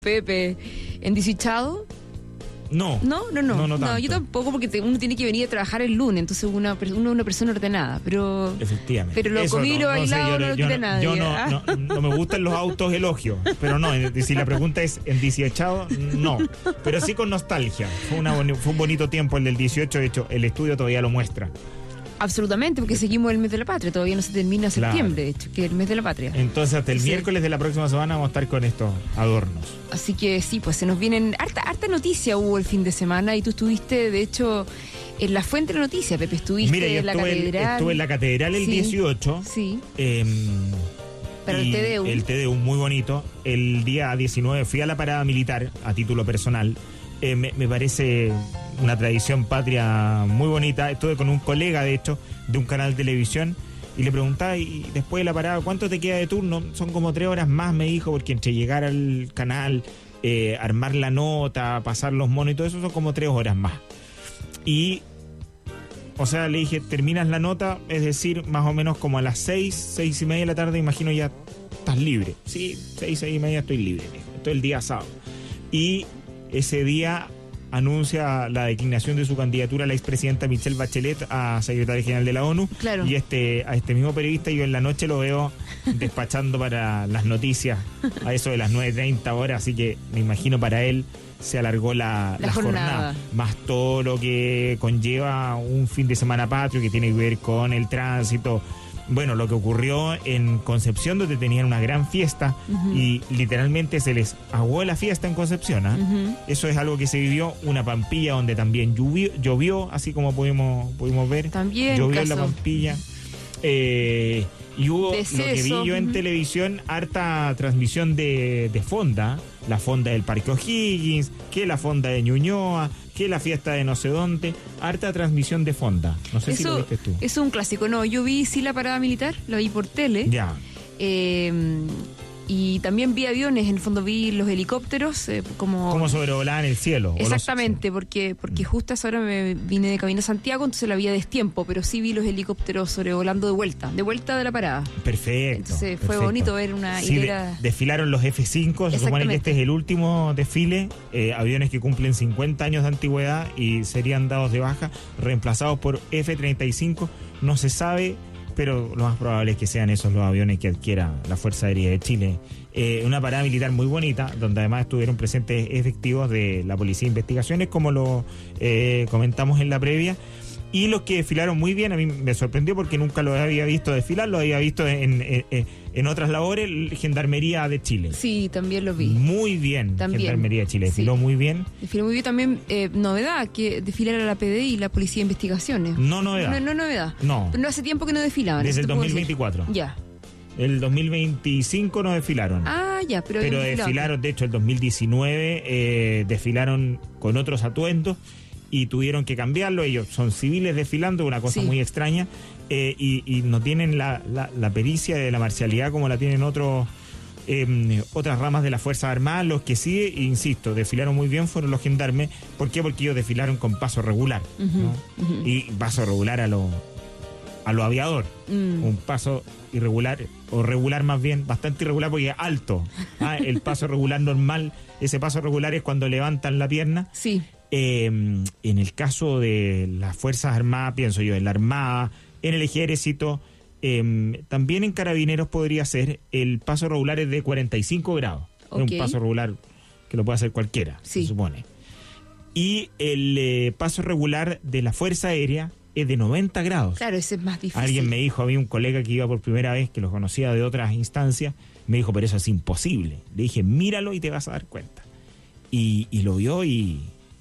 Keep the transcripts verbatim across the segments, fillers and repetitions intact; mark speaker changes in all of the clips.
Speaker 1: Pepe, ¿en Disichado?
Speaker 2: No.
Speaker 1: No, no, no.
Speaker 2: No, no,
Speaker 1: no yo tampoco, porque te, uno tiene que venir a trabajar el lunes, entonces una, uno es una persona ordenada, pero...
Speaker 2: Efectivamente.
Speaker 1: Pero lo
Speaker 2: Eso
Speaker 1: comí y
Speaker 2: no,
Speaker 1: lo
Speaker 2: no
Speaker 1: bailado
Speaker 2: sé, yo,
Speaker 1: no lo
Speaker 2: yo
Speaker 1: quiere
Speaker 2: no,
Speaker 1: nadie.
Speaker 2: Yo no,
Speaker 1: ¿ah?
Speaker 2: no, no me gustan los autos elogios, pero no, si la pregunta es en dieciocho, no. Pero sí con nostalgia. Fue, una, fue un bonito tiempo el del dieciocho, de hecho, el estudio todavía lo muestra.
Speaker 1: Absolutamente, porque seguimos el mes de la patria, todavía no se termina septiembre,
Speaker 2: Claro.
Speaker 1: de hecho, que es el mes de la patria.
Speaker 2: Entonces hasta el
Speaker 1: Sí.
Speaker 2: miércoles de la próxima semana vamos a estar con estos adornos.
Speaker 1: Así que sí, pues se nos vienen, harta, harta noticia hubo el fin de semana y tú estuviste, de hecho, en la fuente de la noticia, Pepe, estuviste
Speaker 2: Mira, yo
Speaker 1: en la
Speaker 2: estuve,
Speaker 1: catedral.
Speaker 2: estuve en la catedral el
Speaker 1: Sí.
Speaker 2: dieciocho.
Speaker 1: Sí,
Speaker 2: Eh,
Speaker 1: pero el
Speaker 2: y
Speaker 1: Te Deum.
Speaker 2: El Te Deum, muy bonito. El día diecinueve fui a la parada militar a título personal. Eh, me, me parece una tradición patria muy bonita. Estuve con un colega, de hecho, de un canal de televisión y le preguntaba, y después de la parada, ¿cuánto te queda de turno? Son como tres horas más, me dijo, porque entre llegar al canal, eh, armar la nota, pasar los monos y todo eso, son como tres horas más. Y, o sea, le dije, terminas la nota, es decir, más o menos como a las seis, seis y media de la tarde, imagino ya estás libre. Sí, seis, seis y media estoy libre, me dijo. Estoy el día sábado. Y ese día anuncia la declinación de su candidatura a la expresidenta Michelle Bachelet a secretaria general de la ONU.
Speaker 1: Claro.
Speaker 2: Y este a este mismo periodista yo en la noche lo veo despachando para las noticias a eso de las nueve treinta horas, así que me imagino para él se alargó la,
Speaker 1: La
Speaker 2: la
Speaker 1: jornada.
Speaker 2: jornada. Más todo lo que conlleva un fin de semana patrio que tiene que ver con el tránsito. Bueno, lo que ocurrió en Concepción, donde tenían una gran fiesta
Speaker 1: Ujú.
Speaker 2: y literalmente se les aguó la fiesta en Concepción. ¿Ah?
Speaker 1: Ujú.
Speaker 2: Eso es algo que se vivió, una Pampilla donde también llovió, llovió así como pudimos, pudimos ver.
Speaker 1: También,
Speaker 2: Llovió en la
Speaker 1: caso-
Speaker 2: Pampilla. Eh, y hubo lo que
Speaker 1: Deceso,
Speaker 2: vi yo en
Speaker 1: ujú.
Speaker 2: televisión, harta transmisión de, de fonda. La fonda del Parque O'Higgins, que la fonda de Ñuñoa, que la fiesta de no sé dónde. Harta transmisión de fonda. No sé si lo
Speaker 1: Eso
Speaker 2: viste tú.
Speaker 1: es un clásico, no, yo vi sí la parada militar, la vi por tele.
Speaker 2: Ya.
Speaker 1: Eh, y también vi aviones, en el fondo vi los helicópteros eh, como...
Speaker 2: Como sobrevolaban el cielo. o los-
Speaker 1: Exactamente, porque porque justo a esa hora me vine de camino a Santiago, entonces la vi a destiempo, pero sí vi los helicópteros sobrevolando de vuelta, de vuelta de la parada.
Speaker 2: Perfecto.
Speaker 1: Entonces fue
Speaker 2: perfecto.
Speaker 1: bonito ver una
Speaker 2: Sí, de-
Speaker 1: hilera...
Speaker 2: desfilaron los Efe cinco, se supone que
Speaker 1: Exactamente.
Speaker 2: este es el último desfile, eh, aviones que cumplen cincuenta años de antigüedad y serían dados de baja, reemplazados por Efe treinta y cinco, no se sabe, pero lo más probable es que sean esos los aviones que adquiera la Fuerza Aérea de Chile. Eh, una parada militar muy bonita, donde además estuvieron presentes efectivos de la Policía de Investigaciones, como lo eh, comentamos en la previa. Y los que desfilaron muy bien, a mí me sorprendió porque nunca lo había visto desfilar, lo había visto en, en, en, en otras labores, Gendarmería de Chile.
Speaker 1: Sí, también lo vi.
Speaker 2: Muy bien,
Speaker 1: También.
Speaker 2: Gendarmería de Chile,
Speaker 1: Sí.
Speaker 2: desfiló muy bien.
Speaker 1: Desfiló muy bien también, eh, novedad, que desfilara la P D I y la Policía de Investigaciones.
Speaker 2: No novedad.
Speaker 1: No, no novedad.
Speaker 2: No.
Speaker 1: Pero no hace tiempo que no desfilaban.
Speaker 2: Desde
Speaker 1: eso
Speaker 2: el
Speaker 1: te
Speaker 2: dos
Speaker 1: puedo
Speaker 2: mil
Speaker 1: decir.
Speaker 2: veinticuatro.
Speaker 1: Ya.
Speaker 2: El dos mil veinticinco no desfilaron.
Speaker 1: Ah, ya, pero...
Speaker 2: pero
Speaker 1: habían desfilado.
Speaker 2: desfilaron, de hecho, el dos mil diecinueve eh, desfilaron con otros atuendos y tuvieron que cambiarlo. Ellos son civiles desfilando, una cosa
Speaker 1: Sí.
Speaker 2: muy extraña, eh, y, y no tienen la, la, la pericia de la marcialidad como la tienen otros eh, otras ramas de las Fuerzas Armadas. Los que sí, insisto, desfilaron muy bien fueron los gendarmes. ¿Por qué? Porque ellos desfilaron con paso regular,
Speaker 1: Ujú,
Speaker 2: ¿no?
Speaker 1: ujú.
Speaker 2: Y paso regular a lo, a lo aviador.
Speaker 1: Mm.
Speaker 2: Un paso irregular, o regular más bien, bastante irregular porque es alto. Ah, el paso regular normal, ese paso regular es cuando levantan la pierna.
Speaker 1: Sí.
Speaker 2: Eh, en el caso de las Fuerzas Armadas, pienso yo, en la Armada, en el Ejército, eh, también en Carabineros podría ser, el paso regular es de cuarenta y cinco grados. Es
Speaker 1: Ok.
Speaker 2: un paso regular que lo puede hacer cualquiera,
Speaker 1: Sí.
Speaker 2: se supone. Y el eh, paso regular de la Fuerza Aérea es de noventa grados.
Speaker 1: Claro, ese es más difícil.
Speaker 2: Alguien me dijo, había un colega que iba por primera vez, que lo conocía de otras instancias, me dijo, pero eso es imposible. Le dije, míralo y te vas a dar cuenta. Y, y lo vio y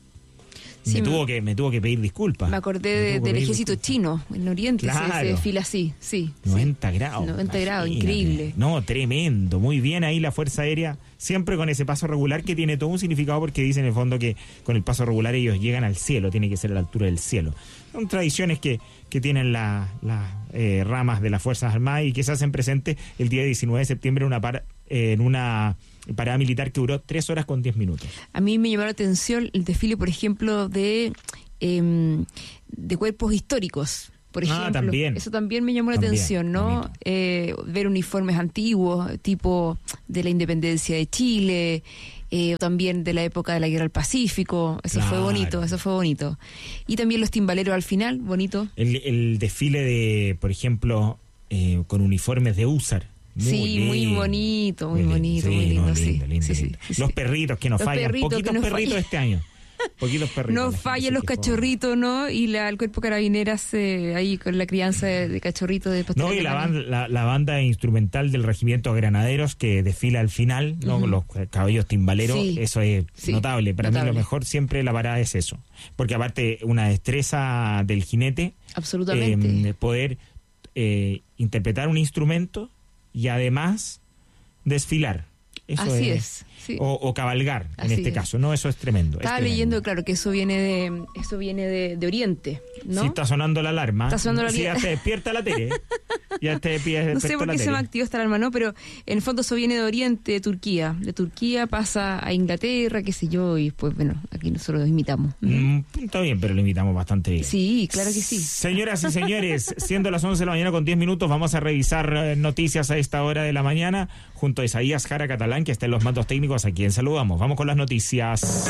Speaker 1: Sí,
Speaker 2: me,
Speaker 1: me-
Speaker 2: tuvo que, me tuvo que pedir disculpas.
Speaker 1: Me acordé
Speaker 2: Me
Speaker 1: de-
Speaker 2: tuvo que
Speaker 1: del
Speaker 2: pedir
Speaker 1: ejército
Speaker 2: disculpas.
Speaker 1: chino, en Oriente se- se,
Speaker 2: Claro.
Speaker 1: desfila así, sí. sí.
Speaker 2: noventa grados.
Speaker 1: noventa grados,
Speaker 2: imagínate.
Speaker 1: increíble.
Speaker 2: No, tremendo. Muy bien ahí la Fuerza Aérea, siempre con ese paso regular que tiene todo un significado porque dicen en el fondo que con el paso regular ellos llegan al cielo, tiene que ser a la altura del cielo. Son tradiciones que, que tienen las la, eh, ramas de las Fuerzas Armadas y que se hacen presentes el día diecinueve de septiembre en una, par, eh, en una parada militar que duró tres horas con diez minutos.
Speaker 1: A mí me llamó la atención el desfile, por ejemplo, de, eh, de cuerpos históricos. Por
Speaker 2: Ah,
Speaker 1: ejemplo,
Speaker 2: también.
Speaker 1: eso también me llamó la
Speaker 2: También,
Speaker 1: atención, ¿no?
Speaker 2: bonito.
Speaker 1: Eh, ver uniformes antiguos, tipo de la independencia de Chile, eh, también de la época de la Guerra del Pacífico, eso
Speaker 2: Claro.
Speaker 1: fue bonito, eso fue bonito. Y también los timbaleros al final, bonito.
Speaker 2: El, el desfile de, por ejemplo, eh, con uniformes de húsar. Muy
Speaker 1: Sí,
Speaker 2: lindo.
Speaker 1: muy bonito, muy
Speaker 2: lindo.
Speaker 1: bonito,
Speaker 2: Sí,
Speaker 1: muy lindo,
Speaker 2: no,
Speaker 1: sí.
Speaker 2: lindo, lindo,
Speaker 1: Sí, sí,
Speaker 2: lindo.
Speaker 1: sí, sí.
Speaker 2: Los perritos que nos
Speaker 1: Los
Speaker 2: fallan,
Speaker 1: perritos que
Speaker 2: poquitos
Speaker 1: nos
Speaker 2: perritos
Speaker 1: fallan.
Speaker 2: este año. Poquitos perritos.
Speaker 1: No
Speaker 2: la gente
Speaker 1: fallan
Speaker 2: se
Speaker 1: los
Speaker 2: quejó.
Speaker 1: cachorritos, ¿no? Y la, el cuerpo carabineras eh, ahí con la crianza de, de cachorritos de
Speaker 2: No, y la banda, la, la banda instrumental del Regimiento Granaderos que desfila al final, ¿no?
Speaker 1: Ujú.
Speaker 2: Los caballos timbaleros,
Speaker 1: Sí,
Speaker 2: eso es
Speaker 1: sí,
Speaker 2: notable. Para
Speaker 1: notable.
Speaker 2: mí lo mejor siempre la parada es eso. Porque aparte una destreza del jinete,
Speaker 1: Absolutamente.
Speaker 2: eh, poder eh, interpretar un instrumento y además desfilar. Eso
Speaker 1: Así es. Sí.
Speaker 2: O, o cabalgar, en
Speaker 1: Así
Speaker 2: este
Speaker 1: es.
Speaker 2: caso. No, eso es tremendo. es
Speaker 1: Estaba
Speaker 2: tremendo.
Speaker 1: leyendo, claro, que eso viene de eso viene de, de Oriente, ¿no?
Speaker 2: Sí, está sonando la alarma.
Speaker 1: Está sonando la
Speaker 2: Sí, ya
Speaker 1: alarma.
Speaker 2: te despierta la tele. Ya te despierta
Speaker 1: No sé por
Speaker 2: la
Speaker 1: qué se
Speaker 2: tele.
Speaker 1: me activó esta alarma, ¿no? Pero en el fondo eso viene de Oriente, de Turquía. De Turquía pasa a Inglaterra, qué sé yo, y pues bueno, aquí nosotros lo imitamos.
Speaker 2: Mm, está bien, pero lo invitamos bastante bien.
Speaker 1: Sí, claro que sí.
Speaker 2: Señoras y señores, siendo las once de la mañana con diez minutos, vamos a revisar eh, noticias a esta hora de la mañana junto a Isaías Jara Catalán, que está en los mandos técnicos, a quien saludamos. Vamos con las noticias.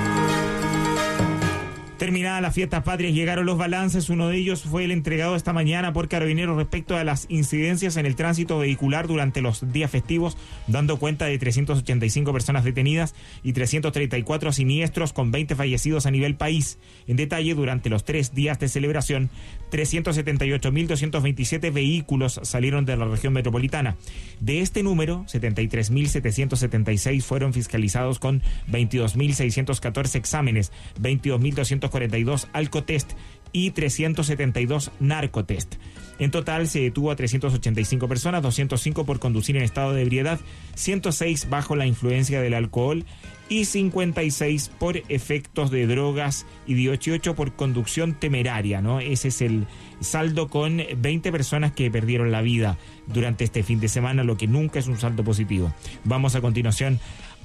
Speaker 2: Terminadas las fiestas patrias, llegaron los balances. Uno de ellos fue el entregado esta mañana por Carabineros respecto a las incidencias en el tránsito vehicular durante los días festivos, dando cuenta de trescientas ochenta y cinco personas detenidas y trescientos treinta y cuatro siniestros con veinte fallecidos a nivel país. En detalle, durante los tres días de celebración, trescientos setenta y ocho mil doscientos veintisiete vehículos salieron de la región metropolitana. De este número, setenta y tres mil setecientos setenta y seis fueron fiscalizados con veintidós mil seiscientos catorce exámenes, veintidós mil doscientos cuarenta y dos alcotest y trescientos setenta y dos narcotest. En total se detuvo a trescientas ochenta y cinco personas, doscientos cinco por conducir en estado de ebriedad, ciento seis bajo la influencia del alcohol y cincuenta y seis por efectos de drogas y dieciocho por conducción temeraria, ¿no? Ese es el saldo, con veinte personas que perdieron la vida durante este fin de semana, lo que nunca es un saldo positivo. Vamos a continuación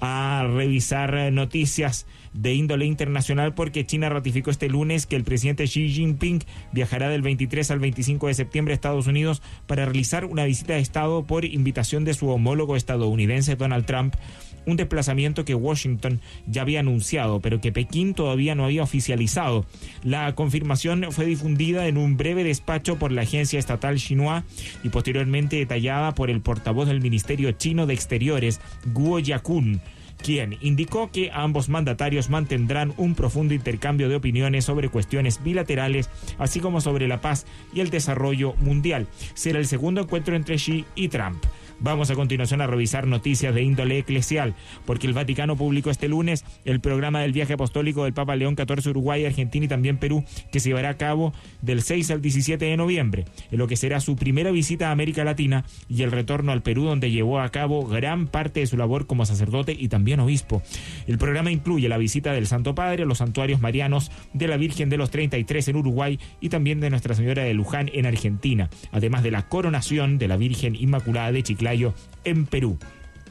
Speaker 2: a revisar noticias de índole internacional, porque China ratificó este lunes que el presidente Xi Jinping viajará del veintitrés al veinticinco de septiembre a Estados Unidos para realizar una visita de Estado por invitación de su homólogo estadounidense Donald Trump, un desplazamiento que Washington ya había anunciado, pero que Pekín todavía no había oficializado. La confirmación fue difundida en un breve despacho por la agencia estatal Xinhua y posteriormente detallada por el portavoz del Ministerio Chino de Exteriores, Guo Yakun, quien indicó que ambos mandatarios mantendrán un profundo intercambio de opiniones sobre cuestiones bilaterales, así como sobre la paz y el desarrollo mundial. Será el segundo encuentro entre Xi y Trump. Vamos a continuación a revisar noticias de índole eclesial, porque el Vaticano publicó este lunes el programa del viaje apostólico del Papa León catorce a Uruguay, Argentina y también Perú, que se llevará a cabo del seis al diecisiete de noviembre, en lo que será su primera visita a América Latina y el retorno al Perú, donde llevó a cabo gran parte de su labor como sacerdote y también obispo. El programa incluye la visita del Santo Padre a los santuarios marianos de la Virgen de los treinta y tres en Uruguay y también de Nuestra Señora de Luján en Argentina, además de la coronación de la Virgen Inmaculada de Chiclayo en Perú.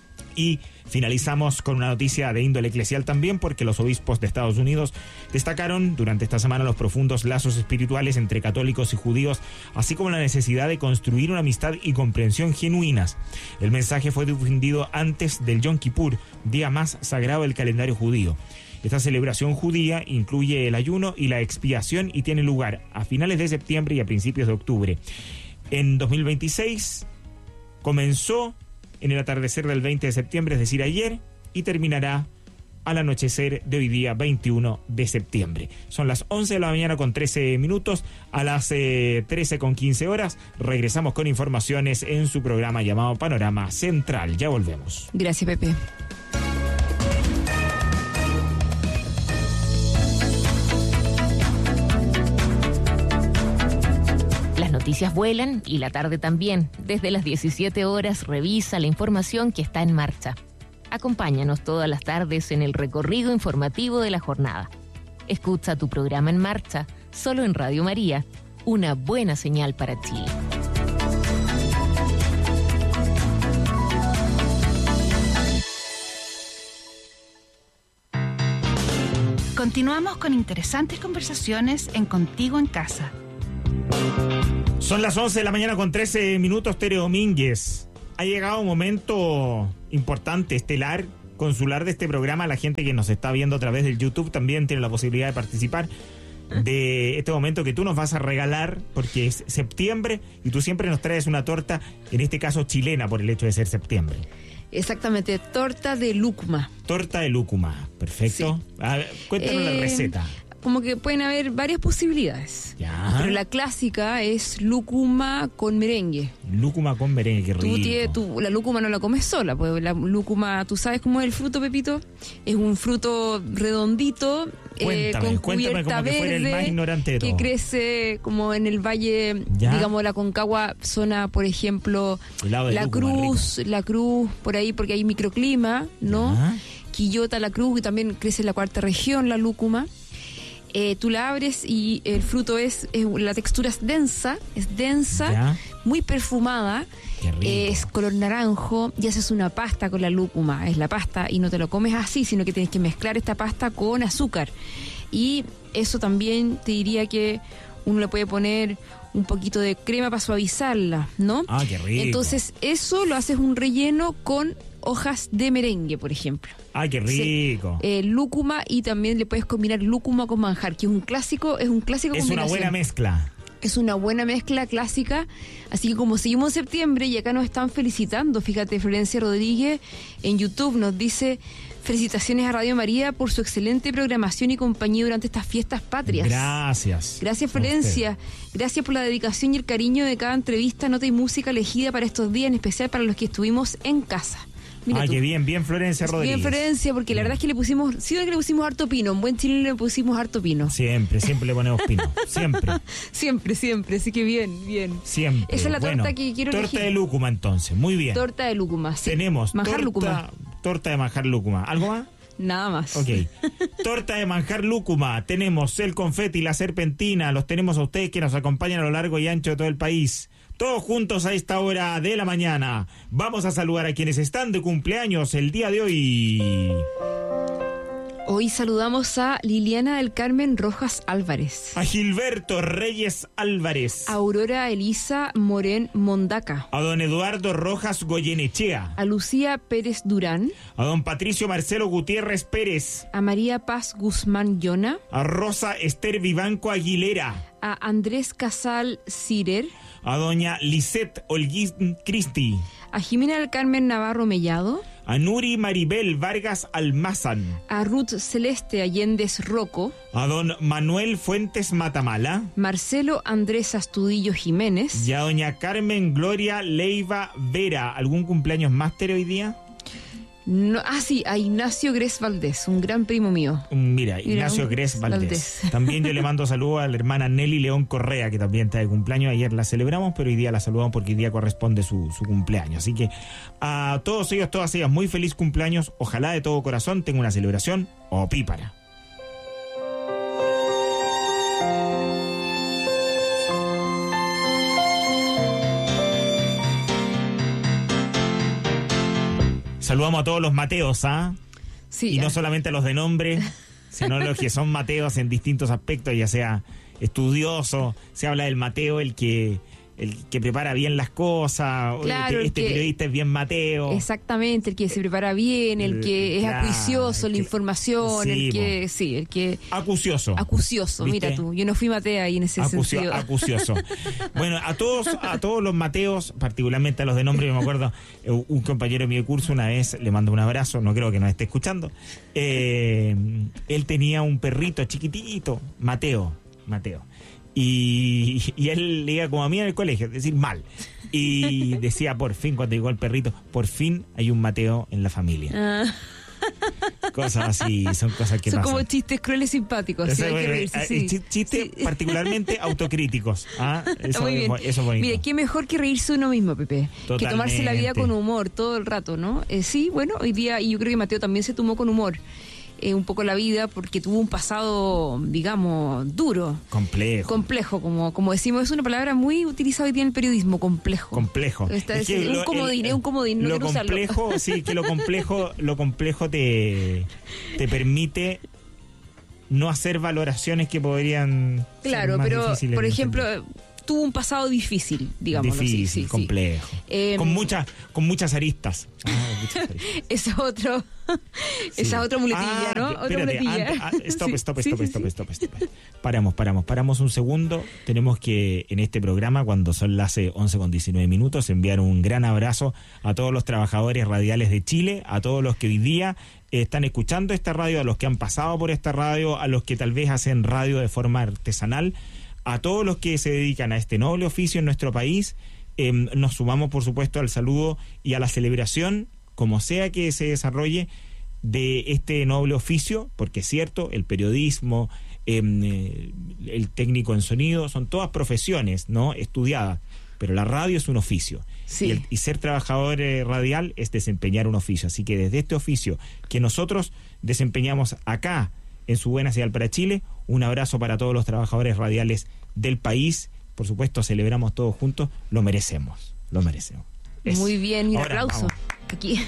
Speaker 2: Y finalizamos con una noticia de índole eclesial también, porque los obispos de Estados Unidos destacaron durante esta semana los profundos lazos espirituales entre católicos y judíos, así como la necesidad de construir una amistad y comprensión genuinas. El mensaje fue difundido antes del Yom Kippur, día más sagrado del calendario judío. Esta celebración judía incluye el ayuno y la expiación y tiene lugar a finales de septiembre y a principios de octubre. En dos mil veintiséis comenzó en el atardecer del veinte de septiembre, es decir, ayer, y terminará al anochecer de hoy día, veintiuno de septiembre. Son las once de la mañana con trece minutos. A las eh, trece con quince horas regresamos con informaciones en su programa llamado Panorama Central. Ya volvemos.
Speaker 1: Gracias, Pepe.
Speaker 3: Las noticias vuelan y la tarde también. Desde las diecisiete horas revisa la información que está en marcha. Acompáñanos todas las tardes en el recorrido informativo de la jornada. Escucha tu programa en marcha, solo en Radio María, una buena señal para Chile.
Speaker 4: Continuamos con interesantes conversaciones en Contigo en Casa.
Speaker 2: Son las once de la mañana con trece minutos, Tere Domínguez. Ha llegado un momento importante, estelar, consular de este programa. La gente que nos está viendo a través del YouTube también tiene la posibilidad de participar de este momento que tú nos vas a regalar, porque es septiembre y tú siempre nos traes una torta, en este caso chilena por el hecho de ser septiembre.
Speaker 1: Exactamente, torta de lúcuma.
Speaker 2: Torta de lúcuma, perfecto.
Speaker 1: Sí.
Speaker 2: A ver, cuéntanos
Speaker 1: Eh,
Speaker 2: la receta.
Speaker 1: Como que pueden haber varias posibilidades.
Speaker 2: Ya.
Speaker 1: Pero la clásica es lúcuma con merengue.
Speaker 2: Lúcuma con merengue, qué rico.
Speaker 1: Tú tienes, tú, la lúcuma no la comes sola, pues la lúcuma, ¿tú sabes cómo es el fruto, Pepito? Es un fruto redondito, eh,
Speaker 2: Cuéntame,
Speaker 1: con
Speaker 2: cuéntame
Speaker 1: cubierta
Speaker 2: como que fuera el
Speaker 1: verde,
Speaker 2: más ignorante de
Speaker 1: que
Speaker 2: todo.
Speaker 1: crece como en el valle,
Speaker 2: Ya.
Speaker 1: digamos, la Concagua, zona, por ejemplo,
Speaker 2: Helado de
Speaker 1: La
Speaker 2: lúcuma,
Speaker 1: Cruz, La Cruz, por ahí, porque hay microclima, ¿no?
Speaker 2: Ya.
Speaker 1: Quillota, La Cruz, y también crece en la cuarta región la lúcuma. Eh, tú la abres y el fruto es, es- la textura es densa, es densa,
Speaker 2: Ya.
Speaker 1: muy perfumada,
Speaker 2: Qué rico.
Speaker 1: eh, es color naranjo, y haces una pasta con la lúcuma, es la pasta, y no te lo comes así, sino que tienes que mezclar esta pasta con azúcar. Y eso también te diría que uno le puede poner un poquito de crema para suavizarla, ¿no?
Speaker 2: Ah, qué rico.
Speaker 1: Entonces eso lo haces un relleno con hojas de merengue, por ejemplo.
Speaker 2: Ay, qué rico.
Speaker 1: Eh, lúcuma, y también le puedes combinar lúcuma con manjar, que es un clásico, es un clásico
Speaker 2: Es una
Speaker 1: combinación.
Speaker 2: buena mezcla.
Speaker 1: Es una buena mezcla clásica, así que como seguimos en septiembre y acá nos están felicitando, fíjate, Florencia Rodríguez en YouTube nos dice: felicitaciones a Radio María por su excelente programación y compañía durante estas fiestas patrias.
Speaker 2: Gracias.
Speaker 1: Gracias,
Speaker 2: A
Speaker 1: Florencia. Gracias por la dedicación y el cariño de cada entrevista, nota y música elegida para estos días, en especial para los que estuvimos en casa. Mira
Speaker 2: Ah,
Speaker 1: tú.
Speaker 2: qué bien, bien Florencia Rodríguez.
Speaker 1: Bien, Florencia, porque la verdad es que le pusimos, sí que le pusimos harto pino, en buen chileno le pusimos harto pino.
Speaker 2: Siempre, siempre le ponemos pino. Siempre,
Speaker 1: Siempre, siempre, así que bien, bien.
Speaker 2: siempre.
Speaker 1: Esa es la torta
Speaker 2: Bueno,
Speaker 1: que quiero
Speaker 2: Torta
Speaker 1: elegir.
Speaker 2: de lúcuma entonces, muy bien.
Speaker 1: Torta de lúcuma, sí.
Speaker 2: Tenemos
Speaker 1: manjar
Speaker 2: torta,
Speaker 1: lúcuma.
Speaker 2: torta de manjar lúcuma. ¿Algo más?
Speaker 1: Nada más.
Speaker 2: Ok. Torta de manjar lúcuma. Tenemos el confeti, la serpentina. Los tenemos a ustedes que nos acompañan a lo largo y ancho de todo el país. Todos juntos a esta hora de la mañana. Vamos a saludar a quienes están de cumpleaños el día de hoy.
Speaker 1: Hoy saludamos a Liliana del Carmen Rojas Álvarez,
Speaker 2: A Gilberto Reyes Álvarez.
Speaker 1: a Aurora Elisa Morén Mondaca,
Speaker 2: A don Eduardo Rojas Goyenechea.
Speaker 1: a Lucía Pérez Durán,
Speaker 2: A don Patricio Marcelo Gutiérrez Pérez.
Speaker 1: a María Paz Guzmán Llona,
Speaker 2: A Rosa Esther Vivanco Aguilera.
Speaker 1: a Andrés Casal Cirer,
Speaker 2: A doña Lisette Holguín Cristi.
Speaker 1: a Jimena del Carmen Navarro Mellado,
Speaker 2: A Nuri Maribel Vargas Almazán.
Speaker 1: a Ruth Celeste Allendez Rocco,
Speaker 2: A don Manuel Fuentes Matamala.
Speaker 1: Marcelo Andrés Astudillo Jiménez,
Speaker 2: Y a doña Carmen Gloria Leiva Vera. ¿Algún cumpleaños máster hoy día?
Speaker 1: no, ah sí, a Ignacio Gres Valdés, un gran primo mío.
Speaker 2: Mira,
Speaker 1: Mira,
Speaker 2: Ignacio
Speaker 1: un-
Speaker 2: Gres Valdés.
Speaker 1: Valdés.
Speaker 2: También yo le mando saludos a la hermana Nelly León Correa, que también está de cumpleaños. Ayer la celebramos, pero hoy día la saludamos porque hoy día corresponde su, su cumpleaños. Así que a todos ellos, todas ellas, muy feliz cumpleaños. Ojalá de todo corazón tenga una celebración opípara. Saludamos a todos los Mateos, ¿ah?
Speaker 1: Sí,
Speaker 2: Y no
Speaker 1: ah,
Speaker 2: solamente a los de nombre, sino a los que son Mateos en distintos aspectos, ya sea estudioso, se habla del Mateo, el que el que prepara bien las cosas, o
Speaker 1: Claro,
Speaker 2: este,
Speaker 1: el
Speaker 2: este
Speaker 1: que-
Speaker 2: periodista es bien Mateo.
Speaker 1: exactamente, el que se prepara bien, el que es
Speaker 2: Claro,
Speaker 1: acuicioso,
Speaker 2: el
Speaker 1: la
Speaker 2: que-
Speaker 1: información,
Speaker 2: sí,
Speaker 1: el que, sí, el que
Speaker 2: Acucioso.
Speaker 1: acucioso,
Speaker 2: ¿Viste?
Speaker 1: mira tú, yo no fui Matea ahí en ese
Speaker 2: Acucio-
Speaker 1: sentido.
Speaker 2: acucioso. Bueno, a todos, a todos los Mateos, particularmente a los de nombre, yo me acuerdo, eh, un compañero de mi curso una vez, le mando un abrazo, no creo que nos esté escuchando, eh, él tenía un perrito chiquitito, Mateo, Mateo. Y, y él leía como a mí en el colegio, es decir, mal. Y decía, por fin, cuando llegó el perrito, por fin hay un Mateo en la familia.
Speaker 1: Ah,
Speaker 2: Cosas así, son cosas que
Speaker 1: son
Speaker 2: pasan.
Speaker 1: como chistes crueles simpáticos, sí,
Speaker 2: Eso,
Speaker 1: hay que
Speaker 2: eh,
Speaker 1: reírse,
Speaker 2: eh,
Speaker 1: sí.
Speaker 2: chi- Chistes
Speaker 1: Sí.
Speaker 2: particularmente autocríticos. ¿Ah?
Speaker 1: Está
Speaker 2: Eso,
Speaker 1: muy
Speaker 2: es
Speaker 1: bien.
Speaker 2: bo- eso es bonito.
Speaker 1: Mira, qué mejor que reírse uno mismo, Pepe. Que tomarse la vida
Speaker 2: Totalmente.
Speaker 1: con humor todo el rato, ¿no? Eh, sí, bueno, hoy día, y yo creo que Mateo también se tomó con humor eh, un poco la vida porque tuvo un pasado, digamos, duro,
Speaker 2: Complejo.
Speaker 1: complejo, como, como decimos, es una palabra muy utilizada hoy día en el periodismo, complejo.
Speaker 2: complejo.
Speaker 1: Esta
Speaker 2: Es
Speaker 1: es
Speaker 2: que
Speaker 1: un
Speaker 2: lo-
Speaker 1: comodín,
Speaker 2: el-
Speaker 1: es un comodín, no
Speaker 2: lo
Speaker 1: quiero usarlo.
Speaker 2: complejo, sí, que lo complejo, lo complejo te, te permite no hacer valoraciones que podrían ser
Speaker 1: Claro,
Speaker 2: más
Speaker 1: pero,
Speaker 2: difíciles
Speaker 1: por
Speaker 2: de
Speaker 1: ejemplo,
Speaker 2: entender.
Speaker 1: tuvo un pasado difícil, digamos.
Speaker 2: Difícil,
Speaker 1: sí, sí,
Speaker 2: complejo.
Speaker 1: Sí. Eh,
Speaker 2: con, muchas, con muchas aristas. Ah, muchas aristas.
Speaker 1: Esa es otro,
Speaker 2: Sí.
Speaker 1: esa otra muletilla,
Speaker 2: Ah,
Speaker 1: ¿no?
Speaker 2: espérate,
Speaker 1: Otra muletilla.
Speaker 2: antes- ah, stop,
Speaker 1: Sí,
Speaker 2: stop,
Speaker 1: sí,
Speaker 2: stop,
Speaker 1: sí,
Speaker 2: stop,
Speaker 1: sí.
Speaker 2: stop, stop, stop. Paramos, paramos, paramos un segundo. Tenemos que, en este programa, cuando son las once con diecinueve minutos, enviar un gran abrazo a todos los trabajadores radiales de Chile, a todos los que hoy día están escuchando esta radio, a los que han pasado por esta radio, a los que tal vez hacen radio de forma artesanal, a todos los que se dedican a este noble oficio en nuestro país. Eh, nos sumamos, por supuesto, al saludo y a la celebración, como sea que se desarrolle, de este noble oficio, porque es cierto, el periodismo, eh, el técnico en sonido, son todas profesiones, ¿no?, estudiadas, pero la radio es un oficio.
Speaker 1: Sí.
Speaker 2: Y, el, y ser trabajador eh, radial es desempeñar un oficio. Así que desde este oficio que nosotros desempeñamos acá en Su Buena Señal para Chile, un abrazo para todos los trabajadores radiales del país. Por supuesto, celebramos todos juntos, lo merecemos, lo merecemos. Eso.
Speaker 1: Muy bien, y un
Speaker 2: Ahora,
Speaker 1: aplauso.
Speaker 2: vamos.
Speaker 1: Aquí.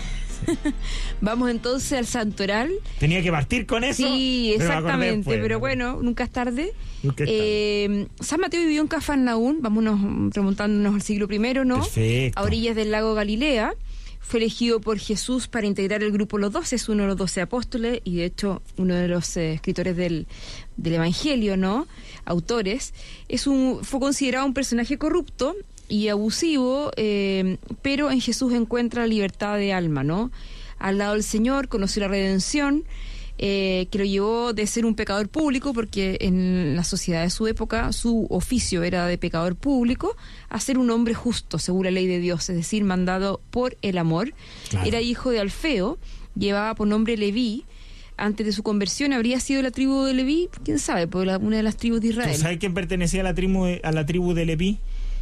Speaker 1: Vamos entonces al santoral.
Speaker 2: Tenía que partir con eso.
Speaker 1: Sí,
Speaker 2: pero me acordé
Speaker 1: exactamente,
Speaker 2: después.
Speaker 1: pero bueno, nunca es tarde.
Speaker 2: Nunca es tarde.
Speaker 1: Eh, San Mateo vivió en Cafarnaún, vámonos remontándonos al siglo primero, ¿no?
Speaker 2: Perfecto.
Speaker 1: A orillas del lago Galilea. Fue elegido por Jesús para integrar el grupo Los Doce, es uno de los doce apóstoles y de hecho uno de los eh, escritores del, del Evangelio, ¿no? Autores. Es un, fue considerado un personaje corrupto y abusivo, eh, pero en Jesús encuentra libertad de alma, ¿no? Al lado del Señor conoció la redención, eh, que lo llevó de ser un pecador público, porque en la sociedad de su época su oficio era de pecador público, a ser un hombre justo según la ley de Dios, es decir, mandado por el amor.
Speaker 2: Claro.
Speaker 1: Era hijo de Alfeo, llevaba por nombre Leví. Antes de su conversión habría sido la tribu de Leví, quién sabe, por la, una de las tribus de Israel.
Speaker 2: ¿Tú sabes quién pertenecía a la tribu de, a la tribu de Leví?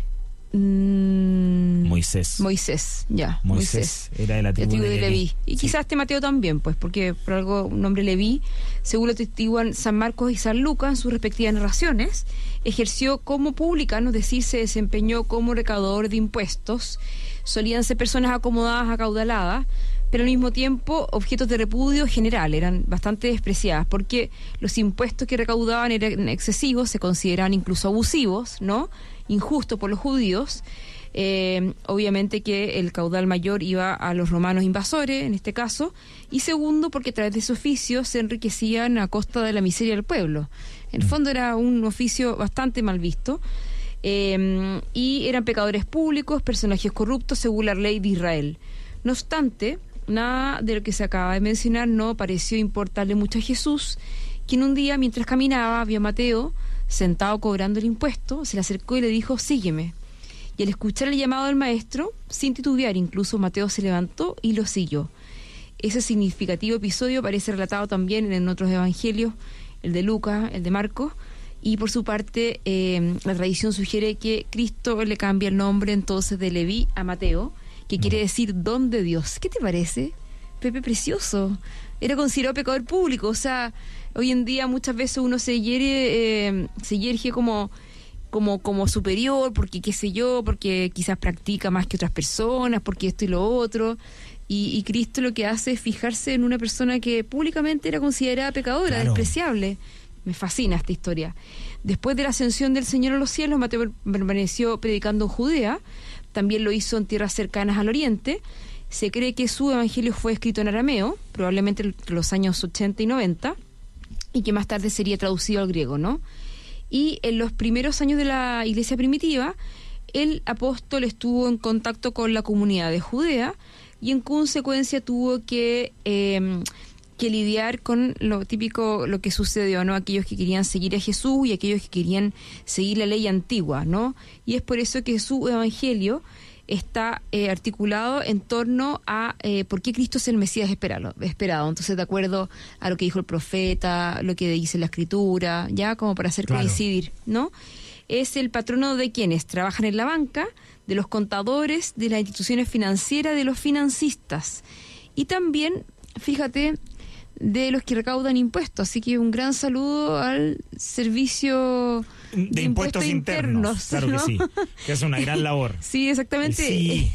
Speaker 1: Mm,
Speaker 2: Moisés.
Speaker 1: Moisés, ya.
Speaker 2: Moisés era de la
Speaker 1: La
Speaker 2: tribu,
Speaker 1: tribu de,
Speaker 2: de
Speaker 1: Leví. Y
Speaker 2: Sí.
Speaker 1: quizás este Mateo también, pues, porque por algo un nombre Leví, según lo testiguan San Marcos y San Lucas en sus respectivas narraciones, ejerció como publicano, es decir, se desempeñó como recaudador de impuestos. Solían ser personas acomodadas, acaudaladas, pero al mismo tiempo objetos de repudio general, eran bastante despreciadas, porque los impuestos que recaudaban eran excesivos, se consideraban incluso abusivos, ¿no?, injustos por los judíos. Eh, obviamente que el caudal mayor iba a los romanos invasores, en este caso, y segundo, porque a través de ese oficio se enriquecían a costa de la miseria del pueblo. En el fondo era un oficio bastante mal visto. Eh, y eran pecadores públicos, personajes corruptos según la ley de Israel. No obstante, nada de lo que se acaba de mencionar no pareció importarle mucho a Jesús, quien un día, mientras caminaba, vio a Mateo sentado cobrando el impuesto, se le acercó y le dijo: sígueme. Y al escuchar el llamado del maestro, sin titubear, incluso Mateo se levantó y lo siguió. Ese significativo episodio aparece relatado también en otros evangelios, el de Lucas, el de Marcos, y por su parte eh, la tradición sugiere que Cristo le cambia el nombre entonces de Leví a Mateo, que quiere decir don de Dios. ¿Qué te parece, Pepe? Precioso. Era considerado pecador público, o sea, hoy en día muchas veces uno se hiere, eh, se yerge como, como, como superior, porque qué sé yo, porque quizás practica más que otras personas, porque esto y lo otro, y, y Cristo lo que hace es fijarse en una persona que públicamente era considerada pecadora,
Speaker 2: Claro.
Speaker 1: despreciable. Me fascina esta historia. Después de la ascensión del Señor a los cielos, Mateo permaneció predicando en Judea, también lo hizo en tierras cercanas al oriente. Se cree que su evangelio fue escrito en arameo, probablemente entre los años ochenta y noventa, y que más tarde sería traducido al griego, ¿no? Y en los primeros años de la iglesia primitiva, el apóstol estuvo en contacto con la comunidad de Judea y en consecuencia tuvo que, eh, que lidiar con lo típico, lo que sucedió, ¿no? Aquellos que querían seguir a Jesús y aquellos que querían seguir la ley antigua, ¿no? Y es por eso que su evangelio está eh, articulado en torno a eh, por qué Cristo es el Mesías esperado, esperado. Entonces, de acuerdo a lo que dijo el profeta, lo que dice la Escritura, ya como para hacer
Speaker 2: Claro.
Speaker 1: coincidir, ¿no? Es el patrono de quienes trabajan en la banca, de los contadores, de las instituciones financieras, de los financistas. Y también, fíjate, de los que recaudan impuestos. Así que un gran saludo al servicio
Speaker 2: De,
Speaker 1: de
Speaker 2: impuestos,
Speaker 1: impuestos
Speaker 2: internos,
Speaker 1: internos,
Speaker 2: claro
Speaker 1: ¿no?
Speaker 2: que sí, que es una gran labor.
Speaker 1: Sí, exactamente.
Speaker 2: Sí.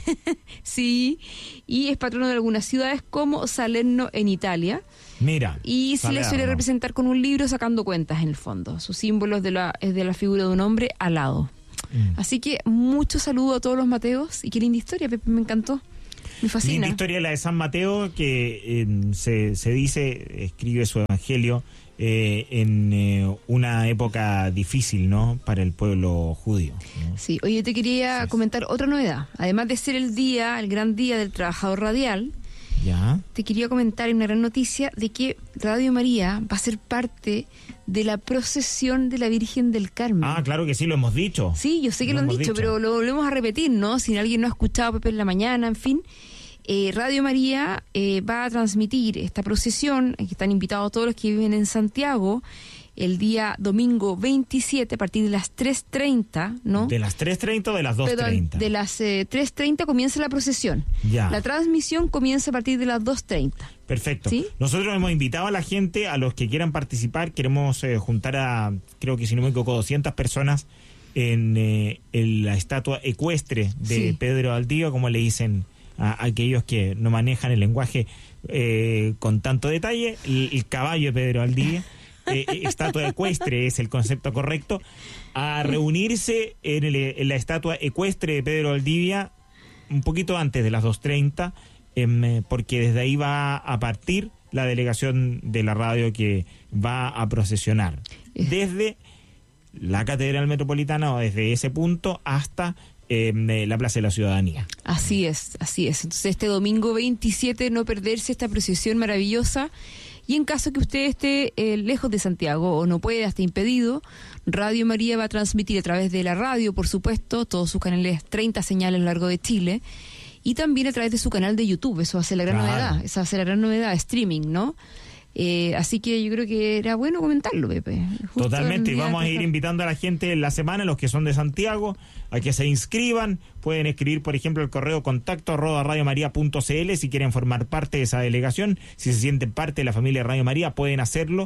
Speaker 1: Sí, y es patrono de algunas ciudades como Salerno en Italia.
Speaker 2: Mira.
Speaker 1: Y se le suele
Speaker 2: Salerno.
Speaker 1: representar con un libro sacando cuentas en el fondo. Su símbolo es de la, es de la figura de un hombre alado.
Speaker 2: Mm.
Speaker 1: Así que mucho saludo a todos los Mateos y qué linda historia, Pepe, me encantó. Me fascina.
Speaker 2: Linda historia la de San Mateo, que eh, se, se dice, escribe su evangelio eh, en eh, una época difícil, ¿no?, para el pueblo judío, ¿no?
Speaker 1: Sí, oye, te quería
Speaker 2: Sí.
Speaker 1: comentar otra novedad. Además de ser el día, el gran día del trabajador radial,
Speaker 2: Ya.
Speaker 1: te quería comentar una gran noticia de que Radio María va a ser parte de la procesión de la Virgen del Carmen.
Speaker 2: Ah, claro que sí, lo hemos dicho.
Speaker 1: Sí, yo sé que lo, han
Speaker 2: hemos
Speaker 1: dicho, pero lo volvemos a repetir, ¿no? Si alguien no ha escuchado Pepe en la mañana, en fin. Eh, Radio María eh, va a transmitir esta procesión, aquí están invitados todos los que viven en Santiago, el día domingo veintisiete a partir de las tres treinta, ¿no?
Speaker 2: ¿De las tres treinta o de las dos treinta?
Speaker 1: Perdón, de las eh, tres treinta comienza la procesión.
Speaker 2: Ya.
Speaker 1: La transmisión comienza a partir de las dos treinta.
Speaker 2: Perfecto.
Speaker 1: ¿Sí?
Speaker 2: Nosotros hemos invitado a la gente, a los que quieran participar, queremos eh, juntar a, creo que si no me equivoco, doscientas personas en, eh, en la estatua ecuestre de
Speaker 1: Sí.
Speaker 2: Pedro Valdivia, como le dicen a aquellos que no manejan el lenguaje eh, con tanto detalle, el, el caballo de Pedro Valdivia. Eh, estatua ecuestre es el concepto correcto, a reunirse en, el, en la estatua ecuestre de Pedro Valdivia un poquito antes de las dos treinta, eh, porque desde ahí va a partir la delegación de la radio que va a procesionar desde la Catedral Metropolitana o desde ese punto hasta eh, la Plaza de la Ciudadanía.
Speaker 1: Así es, así es. Entonces este domingo veintisiete no perderse esta procesión maravillosa. Y en caso que usted esté eh, lejos de Santiago o no pueda, esté impedido, Radio María va a transmitir a través de la radio, por supuesto, todos sus canales, treinta señales a lo largo de Chile, y también a través de su canal de YouTube. Eso va a ser la gran
Speaker 2: Claro.
Speaker 1: novedad, esa va a ser la gran novedad, streaming, ¿no? Eh, así que yo creo que era bueno comentarlo, Pepe. Justo
Speaker 2: Totalmente,
Speaker 1: el
Speaker 2: y
Speaker 1: día
Speaker 2: vamos a
Speaker 1: de
Speaker 2: ir
Speaker 1: trabajar.
Speaker 2: invitando a la gente en la semana, los que son de Santiago, a que se inscriban. Pueden escribir, por ejemplo, el correo contacto arroba radiomaria punto cl si quieren formar parte de esa delegación. Si se sienten parte de la familia de Radio María, pueden hacerlo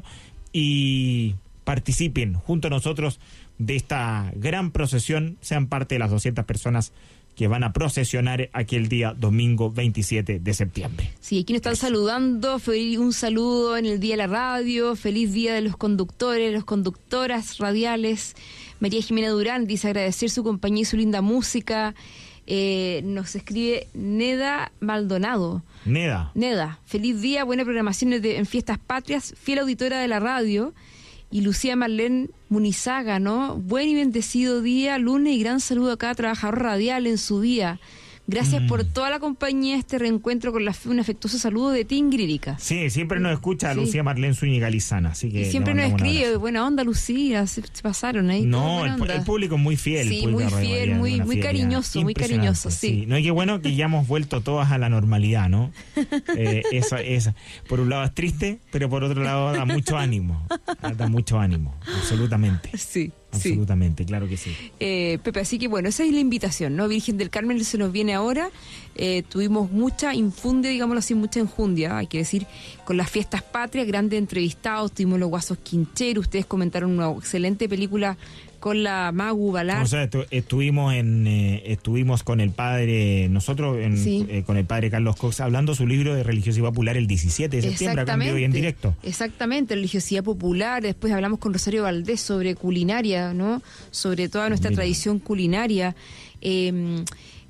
Speaker 2: y participen junto a nosotros de esta gran procesión. Sean parte de las doscientas personas que van a procesionar aquel día domingo veintisiete de septiembre.
Speaker 1: Sí, aquí nos están saludando, feliz- un saludo en el Día de la Radio, feliz Día de los conductores, las conductoras radiales. María Jimena Durán dice agradecer su compañía y su linda música. Eh, nos escribe Neda Maldonado.
Speaker 2: Neda.
Speaker 1: Neda, feliz día, buena programación de- en Fiestas Patrias, fiel auditora de la radio. Y Lucía Marlene Munizaga, ¿no? Buen y bendecido día, lunes, y gran saludo a cada trabajador radial en su día. Gracias
Speaker 2: Mm.
Speaker 1: por toda la compañía, este reencuentro con la fe, un afectuoso saludo de Tingrírica.
Speaker 2: Sí, siempre nos escucha
Speaker 1: Sí.
Speaker 2: Lucía Marlene Zúñiga Lizana, así que
Speaker 1: Y siempre
Speaker 2: le
Speaker 1: nos
Speaker 2: mandamos un
Speaker 1: escribe,
Speaker 2: abrazo.
Speaker 1: buena onda Lucía, se, se pasaron ahí. todo
Speaker 2: No,
Speaker 1: buena
Speaker 2: el, pu-
Speaker 1: onda.
Speaker 2: el público es muy fiel. el
Speaker 1: Sí,
Speaker 2: público
Speaker 1: muy
Speaker 2: de Radio
Speaker 1: fiel,
Speaker 2: María,
Speaker 1: muy-
Speaker 2: una
Speaker 1: muy
Speaker 2: fidelidad
Speaker 1: cariñoso, muy
Speaker 2: impresionante,
Speaker 1: cariñoso, sí.
Speaker 2: No, y qué bueno que ya hemos vuelto todas a la normalidad, ¿no? Eh, eso, eso, por un lado es triste, pero por otro lado da mucho ánimo. Da mucho ánimo, absolutamente.
Speaker 1: Sí, sí.
Speaker 2: Absolutamente, claro que sí.
Speaker 1: Eh, Pepe, así que bueno, esa es la invitación, ¿no? Virgen del Carmen se nos viene ahora. Eh, tuvimos mucha infundia, digámoslo así, mucha enjundia, hay que decir, con las fiestas patrias, grandes entrevistados, tuvimos los Guasos Quincheros, ustedes comentaron una excelente película con la Magu Balar.
Speaker 2: O sea, estu- estuvimos en eh, estuvimos con el padre, nosotros en,
Speaker 1: Sí.
Speaker 2: eh, con el padre Carlos Cox hablando su libro de religiosidad popular el diecisiete de septiembre, acá en vivo y en directo.
Speaker 1: Exactamente, religiosidad popular. Después hablamos con Rosario Valdés sobre culinaria, ¿no? Sobre toda nuestra
Speaker 2: Mira.
Speaker 1: tradición culinaria. Eh,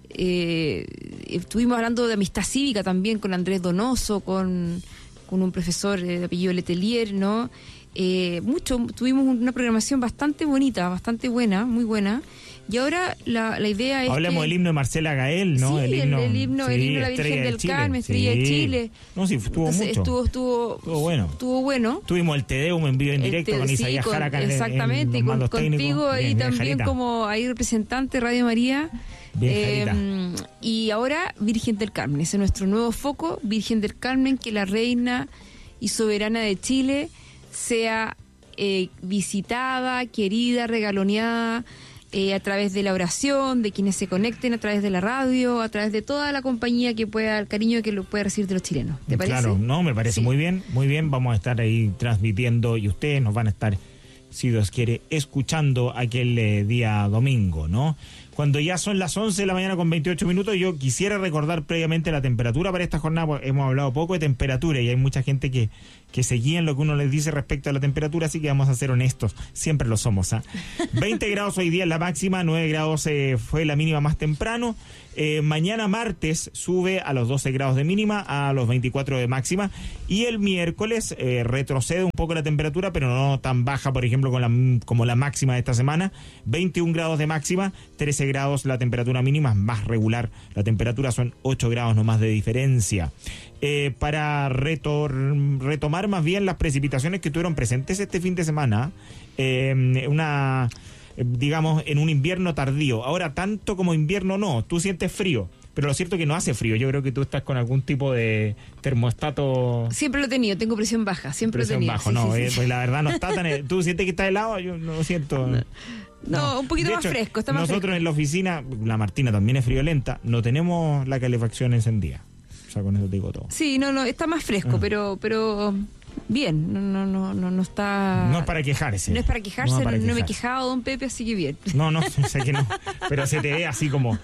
Speaker 1: eh, estuvimos hablando de amistad cívica también con Andrés Donoso, con, con un profesor eh, de apellido Letelier, ¿no? Eh, mucho, tuvimos una programación bastante bonita, bastante buena, muy buena. Y ahora la, la idea es
Speaker 2: Hablemos
Speaker 1: que...
Speaker 2: del himno de Marcela Gael, ¿no?
Speaker 1: Sí,
Speaker 2: el
Speaker 1: el-
Speaker 2: himno,
Speaker 1: el himno- el himno de la Virgen
Speaker 2: Estrella
Speaker 1: del
Speaker 2: Chile.
Speaker 1: Carmen, Estrella de
Speaker 2: Sí.
Speaker 1: Chile.
Speaker 2: No, sí, estuvo
Speaker 1: Entonces,
Speaker 2: mucho.
Speaker 1: estuvo, estuvo,
Speaker 2: Estuvo bueno.
Speaker 1: Estuvo bueno.
Speaker 2: Tuvimos el Te Deum en vivo en
Speaker 1: El
Speaker 2: directo
Speaker 1: te-
Speaker 2: con
Speaker 1: sí,
Speaker 2: Isaías
Speaker 1: con-
Speaker 2: Jara acá en- en
Speaker 1: exactamente,
Speaker 2: los
Speaker 1: y con,
Speaker 2: mandos
Speaker 1: contigo
Speaker 2: técnicos.
Speaker 1: ahí
Speaker 2: Bien, bien,
Speaker 1: también
Speaker 2: Jarita.
Speaker 1: como ahí representante Radio María.
Speaker 2: Bien,
Speaker 1: Eh, y ahora Virgen del Carmen, ese es nuestro nuevo foco, Virgen del Carmen, que la reina y soberana de Chile sea eh, visitada, querida, regaloneada eh, a través de la oración, de quienes se conecten a través de la radio, a través de toda la compañía que pueda, el cariño que lo pueda recibir de los chilenos. ¿Te parece?
Speaker 2: Claro, no, me parece
Speaker 1: Sí.
Speaker 2: muy bien, muy bien. Vamos a estar ahí transmitiendo y ustedes nos van a estar, si Dios quiere, escuchando aquel eh, día domingo, ¿no? Cuando ya son las once de la mañana con veintiocho minutos, yo quisiera recordar previamente la temperatura para esta jornada, porque hemos hablado poco de temperatura y hay mucha gente que, que se guía en lo que uno les dice respecto a la temperatura, así que vamos a ser honestos, siempre lo somos. ¿eh? veinte grados hoy día es la máxima, nueve grados eh, fue la mínima más temprano. Eh, mañana martes sube a los doce grados de mínima, a los veinticuatro de máxima, y el miércoles eh, retrocede un poco la temperatura, pero no tan baja, por ejemplo, con la, como la máxima de esta semana, veintiún grados de máxima, trece grados la temperatura mínima, más regular, la temperatura son ocho grados nomás de diferencia. Eh, para retor- retomar más bien las precipitaciones que estuvieron presentes este fin de semana, eh, una... digamos, en un invierno tardío. Ahora, tanto como invierno no, tú sientes frío, pero lo cierto es que no hace frío. Yo creo que tú estás con algún tipo de termostato...
Speaker 1: Siempre lo he tenido, tengo presión baja, siempre
Speaker 2: presión
Speaker 1: lo he tenido.
Speaker 2: bajo,
Speaker 1: sí,
Speaker 2: no,
Speaker 1: sí,
Speaker 2: eh,
Speaker 1: sí.
Speaker 2: pues la verdad no está tan... ¿Tú sientes que está helado? Yo no siento...
Speaker 1: No, no un poquito
Speaker 2: de
Speaker 1: más
Speaker 2: hecho,
Speaker 1: fresco, está más
Speaker 2: nosotros
Speaker 1: fresco.
Speaker 2: en la oficina, la Martina también es friolenta, no tenemos la calefacción encendida. O sea, con eso te digo todo.
Speaker 1: Sí, no, no, está más fresco,
Speaker 2: Ah.
Speaker 1: pero pero bien, no no no no, no está...
Speaker 2: No es para quejarse.
Speaker 1: No es para quejarse,
Speaker 2: No
Speaker 1: no,
Speaker 2: es para
Speaker 1: no me he
Speaker 2: quejarse.
Speaker 1: quejado, don Pepe, así que bien.
Speaker 2: No, no, sé que no. Pero se te ve así como...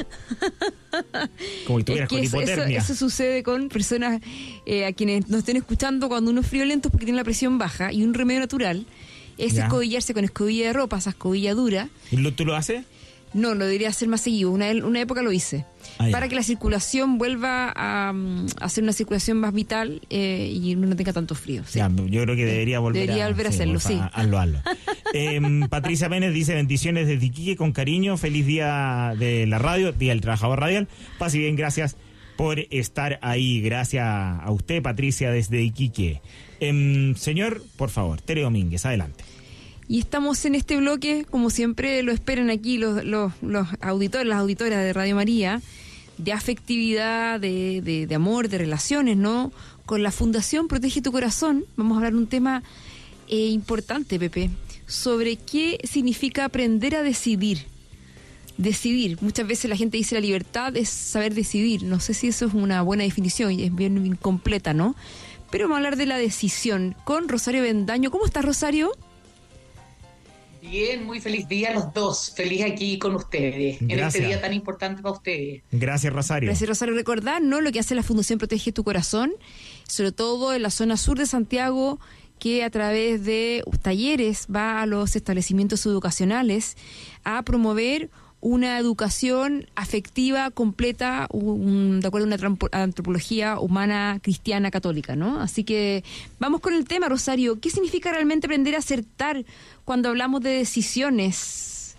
Speaker 2: Como si tuvieras
Speaker 1: Es que
Speaker 2: con
Speaker 1: eso, eso,
Speaker 2: hipotermia.
Speaker 1: eso sucede con personas eh, a quienes nos estén escuchando cuando uno es friolento porque tiene la presión baja, y un remedio natural es
Speaker 2: Ya.
Speaker 1: escobillarse con escobilla de ropa, esa escobilla dura.
Speaker 2: ¿Y lo, tú lo haces?
Speaker 1: No, lo debería hacer más seguido. Una, una época lo hice.
Speaker 2: Ah, ya.
Speaker 1: Para que la circulación vuelva a, mm, a hacer una circulación más vital eh, y uno no tenga tanto frío. Sí.
Speaker 2: Ya, yo creo que debería volver
Speaker 1: Debería
Speaker 2: a,
Speaker 1: volver a hacerlo,
Speaker 2: porfa,
Speaker 1: sí.
Speaker 2: Hazlo, hazlo. Eh, Patricia Pérez dice: bendiciones desde Iquique, con cariño, feliz día de la radio, día del trabajador radial. Paz y bien, gracias por estar ahí. Gracias a usted, Patricia, desde Iquique. Eh, señor, por favor, Tere Domínguez, adelante.
Speaker 1: Y estamos en este bloque, como siempre lo esperan aquí los, los, los auditores, las auditoras de Radio María, de afectividad, de, de, de amor, de relaciones, ¿no? Con la Fundación Protege tu Corazón vamos a hablar de un tema eh, importante, Pepe, sobre qué significa aprender a decidir. Decidir. Muchas veces la gente dice la libertad es saber decidir. No sé si eso es una buena definición y es bien incompleta, ¿no? Pero vamos a hablar de la decisión con Rosario Bendaño. ¿Cómo estás, Rosario?
Speaker 5: Bien, muy feliz día a los dos. Feliz aquí con ustedes,
Speaker 2: Gracias.
Speaker 5: en este día tan importante para ustedes.
Speaker 2: Gracias, Rosario.
Speaker 1: Gracias, Rosario. Recordar, ¿no?, lo que hace la Fundación Protege tu Corazón, sobre todo en la zona sur de Santiago, que a través de talleres va a los establecimientos educacionales a promover una educación afectiva completa, un, de acuerdo a una trampo- antropología humana cristiana católica, ¿no? Así que vamos con el tema, Rosario. ¿Qué significa realmente aprender a acertar cuando hablamos de decisiones?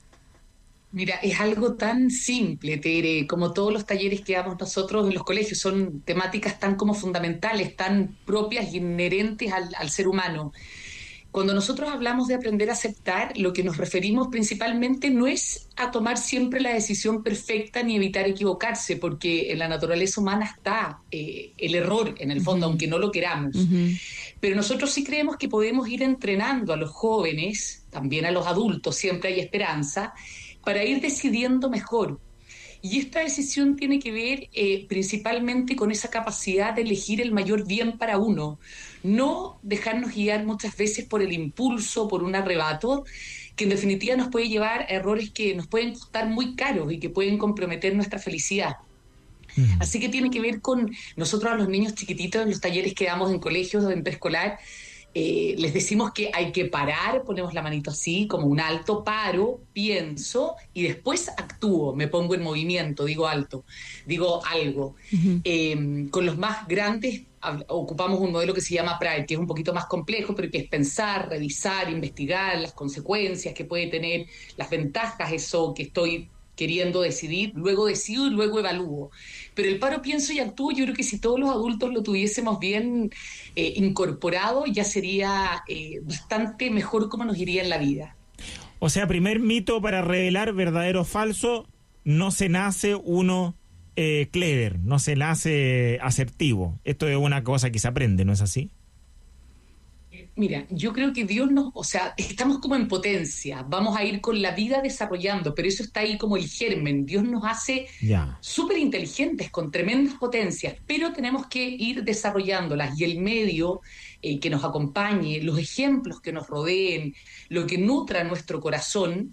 Speaker 5: Mira, es algo tan simple, Tere, como todos los talleres que damos nosotros en los colegios. Son temáticas tan como fundamentales, tan propias y inherentes al, al ser humano. Cuando nosotros hablamos de aprender a aceptar, lo que nos referimos principalmente no es a tomar siempre la decisión perfecta ni evitar equivocarse, porque en la naturaleza humana está eh, el error, en el fondo, uh-huh. aunque no lo queramos.
Speaker 1: Uh-huh.
Speaker 5: Pero nosotros sí creemos que podemos ir entrenando a los jóvenes, también a los adultos, siempre hay esperanza, para ir decidiendo mejor. Y esta decisión tiene que ver eh, principalmente con esa capacidad de elegir el mayor bien para uno, no dejarnos guiar muchas veces por el impulso, por un arrebato, que en definitiva nos puede llevar a errores que nos pueden costar muy caros y que pueden comprometer nuestra felicidad. Uh-huh. Así que tiene que ver con nosotros a los niños chiquititos en los talleres que damos en colegios, en preescolar. Eh, les decimos que hay que parar, ponemos la manito así, como un alto, paro, pienso y después actúo, me pongo en movimiento, digo alto, digo algo. Uh-huh. Eh, con los más grandes hab- ocupamos un modelo que se llama Pride, que es un poquito más complejo, pero que es pensar, revisar, investigar las consecuencias que puede tener, las ventajas, eso que estoy queriendo decidir, luego decido y luego evalúo. Pero el paro, pienso y actúo, yo creo que si todos los adultos lo tuviésemos bien eh, incorporado, ya sería eh, bastante mejor cómo nos iría en la vida.
Speaker 2: O sea, primer mito para revelar verdadero o falso: no se nace uno eh, clever, no se nace asertivo. Esto es una cosa que se aprende, ¿no es así?
Speaker 5: Mira, yo creo que Dios nos, o sea, estamos como en potencia, vamos a ir con la vida desarrollando, pero eso está ahí como el germen. Dios nos hace
Speaker 2: ya.
Speaker 5: súper inteligentes, con tremendas potencias, pero tenemos que ir desarrollándolas, y el medio eh, que nos acompañe, los ejemplos que nos rodeen, lo que nutra nuestro corazón,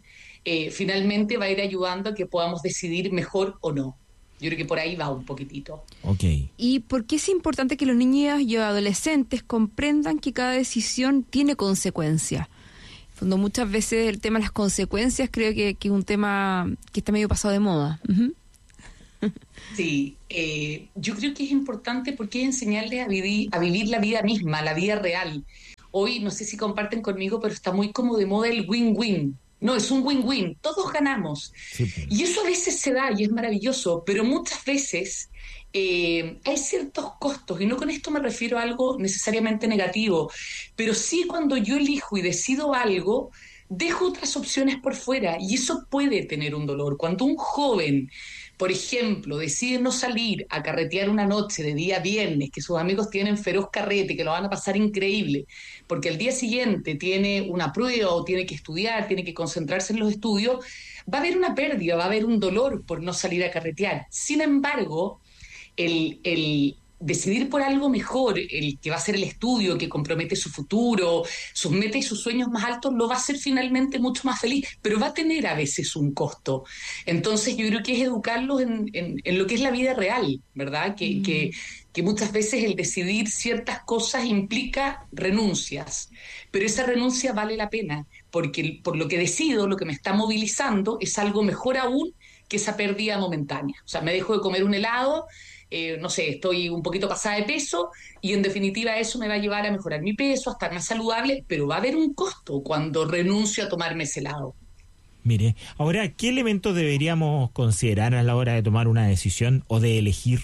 Speaker 5: eh, finalmente va a ir ayudando a que podamos decidir mejor o no. Yo creo que por ahí va un poquitito.
Speaker 2: Okay.
Speaker 1: ¿Y por qué es importante que los niños y adolescentes comprendan que cada decisión tiene consecuencias? Cuando muchas veces el tema de las consecuencias creo que, que es un tema que está medio pasado de moda. Uh-huh.
Speaker 5: Sí, eh, yo creo que es importante porque es enseñarles a vivir, a vivir la vida misma, la vida real. Hoy, no sé si comparten conmigo, pero está muy como de moda el win-win. No, es un win-win, todos ganamos. Sí. Y eso a veces se da y es maravilloso, pero muchas veces eh, hay ciertos costos, y no con esto me refiero a algo necesariamente negativo, pero sí cuando yo elijo y decido algo, dejo otras opciones por fuera, y eso puede tener un dolor. Cuando un joven, por ejemplo, decide no salir a carretear una noche de día viernes, que sus amigos tienen feroz carrete, que lo van a pasar increíble, porque el día siguiente tiene una prueba o tiene que estudiar, tiene que concentrarse en los estudios, va a haber una pérdida, va a haber un dolor por no salir a carretear. Sin embargo, el, el decidir por algo mejor, el que va a ser el estudio, que compromete su futuro, sus metas y sus sueños más altos, lo va a hacer finalmente mucho más feliz, pero va a tener a veces un costo. Entonces yo creo que es educarlos en, en, en lo que es la vida real, ¿verdad? Que, mm. que, que muchas veces el decidir ciertas cosas implica renuncias, pero esa renuncia vale la pena, porque por lo que decido, lo que me está movilizando, es algo mejor aún que esa pérdida momentánea. O sea, me dejo de comer un helado, Eh, no sé, estoy un poquito pasada de peso y en definitiva eso me va a llevar a mejorar mi peso, a estar más saludable, pero va a haber un costo cuando renuncio a tomarme ese helado.
Speaker 2: Mire, ahora, ¿qué elementos deberíamos considerar a la hora de tomar una decisión o de elegir?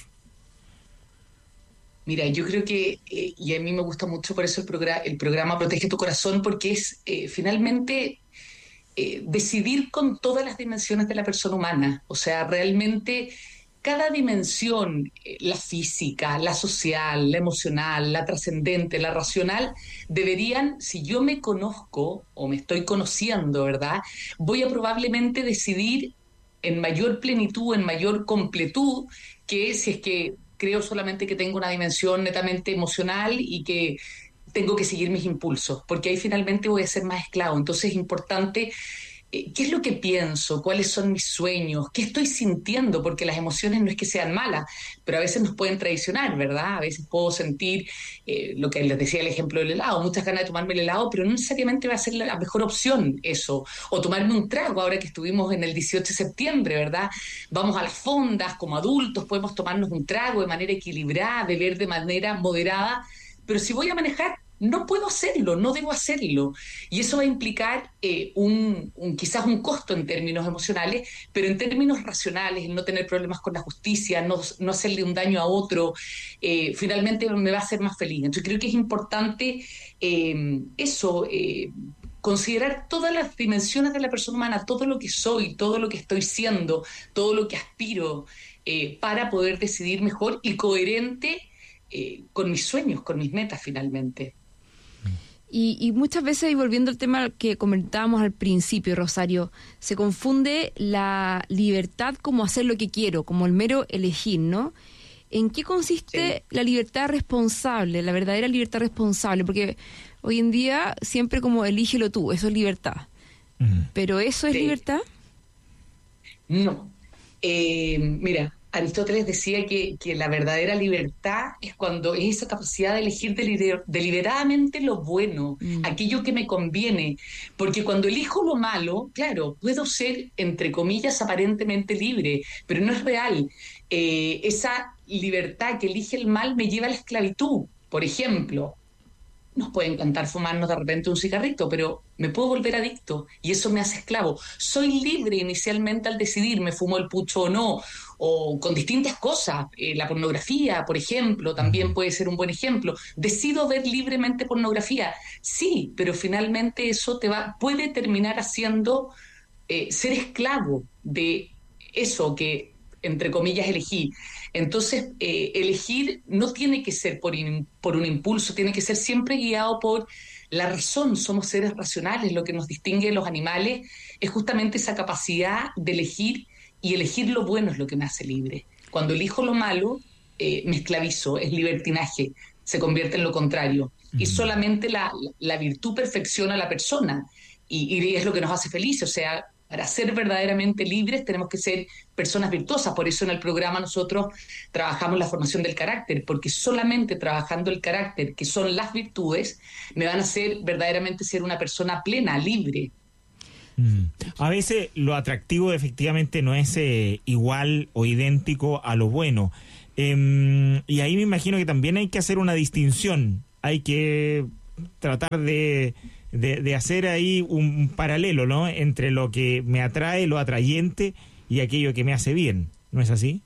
Speaker 5: Mira, yo creo que, eh, y a mí me gusta mucho por eso el, programa, el programa Protege tu Corazón, porque es eh, finalmente eh, decidir con todas las dimensiones de la persona humana, o sea, realmente cada dimensión, la física, la social, la emocional, la trascendente, la racional, deberían, si yo me conozco o me estoy conociendo, ¿verdad?, voy a probablemente decidir en mayor plenitud, en mayor completud, que si es que creo solamente que tengo una dimensión netamente emocional y que tengo que seguir mis impulsos, porque ahí finalmente voy a ser más esclavo. Entonces es importante ¿qué es lo que pienso? ¿Cuáles son mis sueños? ¿Qué estoy sintiendo? Porque las emociones no es que sean malas, pero a veces nos pueden traicionar, ¿verdad? A veces puedo sentir, eh, lo que les decía el ejemplo del helado, muchas ganas de tomarme el helado, pero no necesariamente va a ser la mejor opción eso. O tomarme un trago, ahora que estuvimos en el dieciocho de septiembre, ¿verdad? Vamos a las fondas, como adultos podemos tomarnos un trago de manera equilibrada, beber de manera moderada, pero si voy a manejar, no puedo hacerlo, no debo hacerlo. Y eso va a implicar eh, un, un, quizás un costo en términos emocionales, pero en términos racionales, el no tener problemas con la justicia, no, no hacerle un daño a otro, eh, finalmente me va a hacer más feliz. Entonces creo que es importante eh, eso, eh, considerar todas las dimensiones de la persona humana, todo lo que soy, todo lo que estoy siendo, todo lo que aspiro, eh, para poder decidir mejor y coherente eh, con mis sueños, con mis metas finalmente.
Speaker 1: Y, y muchas veces, y volviendo al tema que comentábamos al principio, Rosario, se confunde la libertad como hacer lo que quiero, como el mero elegir, ¿no? ¿En qué consiste sí. la libertad responsable, la verdadera libertad responsable? Porque hoy en día siempre como elígelo tú, eso es libertad. Uh-huh. ¿Pero eso es sí. libertad?
Speaker 5: No. Eh, mira, Aristóteles decía que, que la verdadera libertad es cuando es esa capacidad de elegir deliber, deliberadamente lo bueno, mm. aquello que me conviene, porque cuando elijo lo malo, claro, puedo ser, entre comillas, aparentemente libre, pero no es real. Eh, esa libertad que elige el mal me lleva a la esclavitud, por ejemplo. Nos puede encantar fumarnos de repente un cigarrito, pero me puedo volver adicto y eso me hace esclavo. Soy libre inicialmente al decidir, me fumo el pucho o no, o con distintas cosas. Eh, la pornografía, por ejemplo, también puede ser un buen ejemplo. Decido ver libremente pornografía, sí, pero finalmente eso te va, puede terminar haciendo eh, ser esclavo de eso que, entre comillas, elegí. Entonces, eh, elegir no tiene que ser por, in, por un impulso, tiene que ser siempre guiado por la razón. Somos seres racionales, lo que nos distingue de los animales es justamente esa capacidad de elegir, y elegir lo bueno es lo que me hace libre. Cuando elijo lo malo, eh, me esclavizo, es libertinaje, se convierte en lo contrario. Uh-huh. Y solamente la, la virtud perfecciona a la persona, y, y es lo que nos hace felices. O sea, Para ser verdaderamente libres tenemos que ser personas virtuosas. Por eso en el programa nosotros trabajamos la formación del carácter, porque solamente trabajando el carácter, que son las virtudes, me van a hacer verdaderamente ser una persona plena, libre.
Speaker 2: Mm. A veces lo atractivo efectivamente no es eh, igual o idéntico a lo bueno. Eh, y ahí me imagino que también hay que hacer una distinción. Hay que tratar de... De, de hacer ahí un, un paralelo, ¿no? Entre lo que me atrae, lo atrayente y aquello que me hace bien, ¿no es así?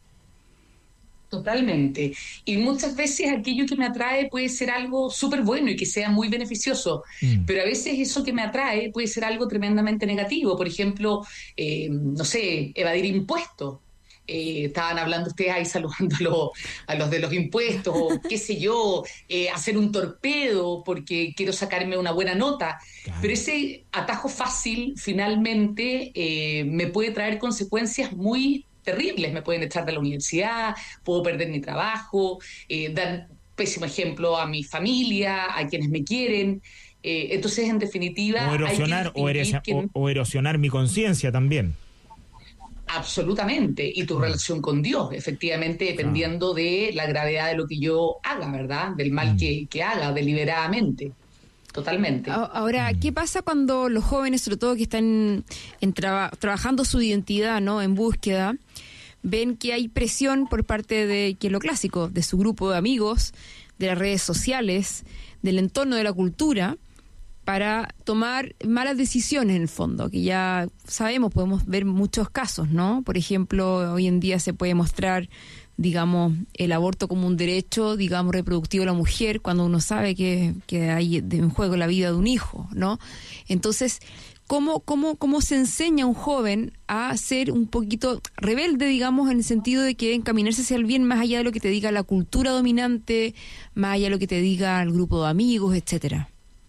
Speaker 5: Totalmente. Y muchas veces aquello que me atrae puede ser algo súper bueno y que sea muy beneficioso, mm. pero a veces eso que me atrae puede ser algo tremendamente negativo. Por ejemplo, eh, no sé, evadir impuestos. Eh, estaban hablando ustedes ahí saludando a los, a los de los impuestos, o qué sé yo, eh, hacer un torpedo porque quiero sacarme una buena nota. Claro. Pero ese atajo fácil finalmente eh, me puede traer consecuencias muy terribles. Me pueden echar de la universidad, puedo perder mi trabajo, eh, dar pésimo ejemplo a mi familia, a quienes me quieren. Eh, entonces, en definitiva...
Speaker 2: O erosionar,
Speaker 5: hay que
Speaker 2: o, eres,
Speaker 5: que...
Speaker 2: o, o erosionar mi conciencia también.
Speaker 5: Absolutamente, y tu relación con Dios, efectivamente, dependiendo claro. de la gravedad de lo que yo haga, ¿verdad? Del mal mm. que, que haga deliberadamente. Totalmente.
Speaker 1: Ahora, ¿qué pasa cuando los jóvenes, sobre todo que están en traba, trabajando su identidad, ¿no? En búsqueda, ven que hay presión por parte de, que es lo clásico, de su grupo de amigos, de las redes sociales, del entorno de la cultura, para tomar malas decisiones en el fondo, que ya sabemos, podemos ver muchos casos, ¿no? Por ejemplo, hoy en día se puede mostrar, digamos, el aborto como un derecho, digamos, reproductivo de la mujer, cuando uno sabe que, que hay en juego la vida de un hijo, ¿no? Entonces, ¿cómo, cómo, cómo se enseña a un joven a ser un poquito rebelde, digamos, en el sentido de que encaminarse hacia el bien más allá de lo que te diga la cultura dominante, más allá de lo que te diga el grupo de amigos, etcétera?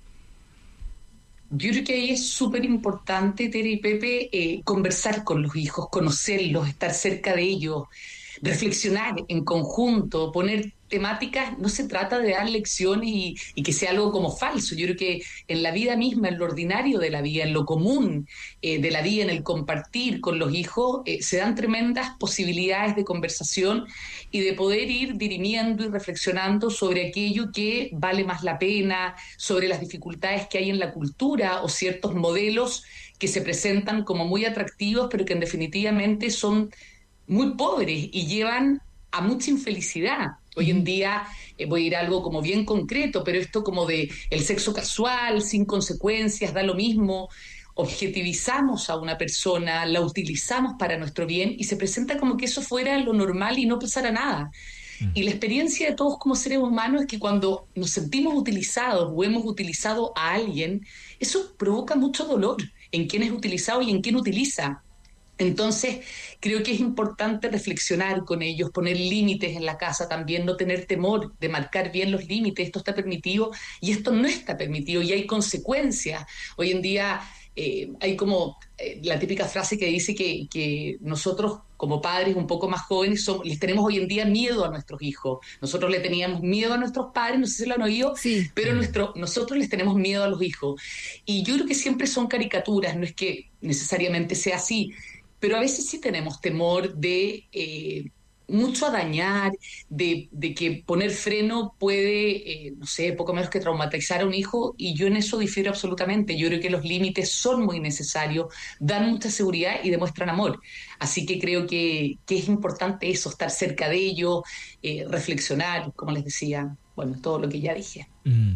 Speaker 5: Yo creo que ahí es súper importante, Tere y Pepe, eh, conversar con los hijos, conocerlos, estar cerca de ellos, reflexionar en conjunto, poner temáticas. No se trata de dar lecciones y, y que sea algo como falso. Yo creo que en la vida misma, en lo ordinario de la vida, en lo común eh, de la vida, en el compartir con los hijos, eh, se dan tremendas posibilidades de conversación y de poder ir dirimiendo y reflexionando sobre aquello que vale más la pena, sobre las dificultades que hay en la cultura o ciertos modelos que se presentan como muy atractivos, pero que en definitivamente son muy pobres y llevan a mucha infelicidad. Hoy en día, eh, voy a ir a algo como bien concreto, pero esto como de el sexo casual, sin consecuencias, da lo mismo. Objetivizamos a una persona, la utilizamos para nuestro bien y se presenta como que eso fuera lo normal y no pasara nada. Mm. Y la experiencia de todos como seres humanos es que cuando nos sentimos utilizados o hemos utilizado a alguien, eso provoca mucho dolor en quién es utilizado y en quién utiliza. Entonces, creo que es importante reflexionar con ellos, poner límites en la casa también, no tener temor de marcar bien los límites. Esto está permitido y esto no está permitido y hay consecuencias. Hoy en día eh, hay como eh, la típica frase que dice que, que nosotros como padres un poco más jóvenes somos, les tenemos hoy en día miedo a nuestros hijos. Nosotros le teníamos miedo a nuestros padres, no sé si lo han oído, sí. pero nuestro, nosotros les tenemos miedo a los hijos. Y yo creo que siempre son caricaturas, no es que necesariamente sea así, pero a veces sí tenemos temor de eh, mucho a dañar, de, de que poner freno puede, eh, no sé, poco menos que traumatizar a un hijo, y yo en eso difiero absolutamente. Yo creo que los límites son muy necesarios, dan mucha seguridad y demuestran amor. Así que creo que, que es importante eso, estar cerca de ellos, eh, reflexionar, como les decía, bueno, todo lo que ya dije.
Speaker 2: Mm.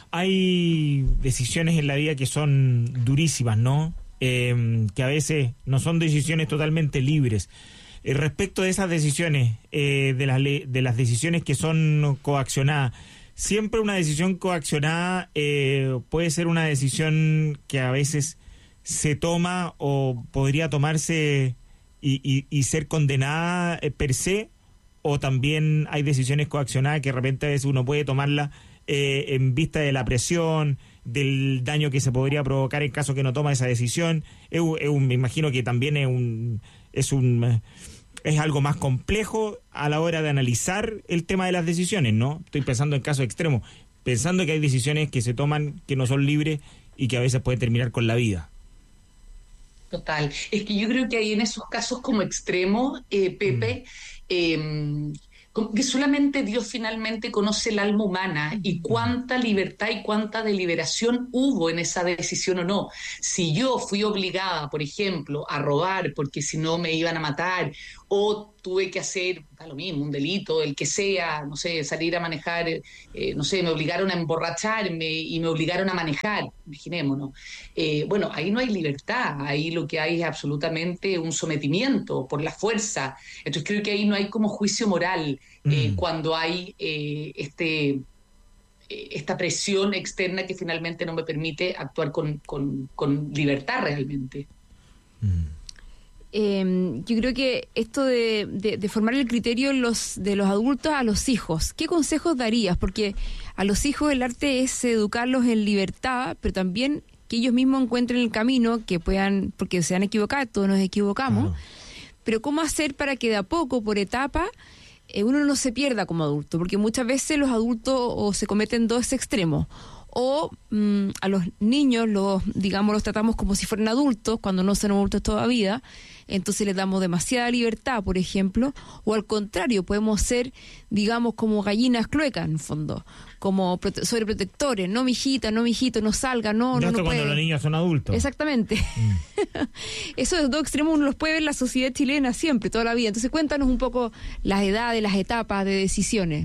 Speaker 2: Hay decisiones en la vida que son durísimas, ¿no? Eh, que a veces no son decisiones totalmente libres. Eh, respecto de esas decisiones, eh, de, las le- de las decisiones que son coaccionadas, siempre una decisión coaccionada eh, puede ser una decisión que a veces se toma o podría tomarse y, y, y ser condenada eh, per se, o también hay decisiones coaccionadas que de repente a veces uno puede tomarla eh, en vista de la presión, del daño que se podría provocar en caso que no toma esa decisión. Es, es un, me imagino que también es un es un es algo más complejo a la hora de analizar el tema de las decisiones, ¿no? Estoy pensando en casos extremos, pensando que hay decisiones que se toman que no son libres y que a veces pueden terminar con la vida.
Speaker 5: Total. Es que yo creo que hay en esos casos como extremos, eh, Pepe, mm. eh, que solamente Dios finalmente conoce el alma humana y cuánta libertad y cuánta deliberación hubo en esa decisión o no. Si yo fui obligada, por ejemplo, a robar porque si no me iban a matar, o tuve que hacer, da lo mismo, un delito, el que sea, no sé, salir a manejar, eh, no sé, me obligaron a emborracharme y me obligaron a manejar, imaginémonos. Eh, bueno, ahí no hay libertad, ahí lo que hay es absolutamente un sometimiento por la fuerza. Entonces creo que ahí no hay como juicio moral eh, mm. cuando hay eh, este... esta presión externa que finalmente no me permite actuar con, con, con libertad realmente.
Speaker 1: Mm. Eh, yo creo que esto de, de, de formar el criterio los, de los adultos a los hijos, ¿qué consejos darías? Porque a los hijos el arte es educarlos en libertad, pero también que ellos mismos encuentren el camino, que puedan, porque se han equivocado, todos nos equivocamos, ah. pero ¿cómo hacer para que de a poco, por etapa, eh, uno no se pierda como adulto? Porque muchas veces los adultos o se cometen dos extremos, o mmm, a los niños los, digamos, los tratamos como si fueran adultos, cuando no son adultos todavía, entonces les damos demasiada libertad, por ejemplo, o al contrario, podemos ser, digamos, como gallinas cluecas, en el fondo, como prote- sobreprotectores, no mijita, no mijito, no salga, no, no, no
Speaker 2: cuando
Speaker 1: puede.
Speaker 2: Los niños son adultos.
Speaker 1: Exactamente. Mm. Esos dos extremos uno los puede ver en la sociedad chilena siempre, toda la vida. Entonces cuéntanos un poco las edades, las etapas de decisiones.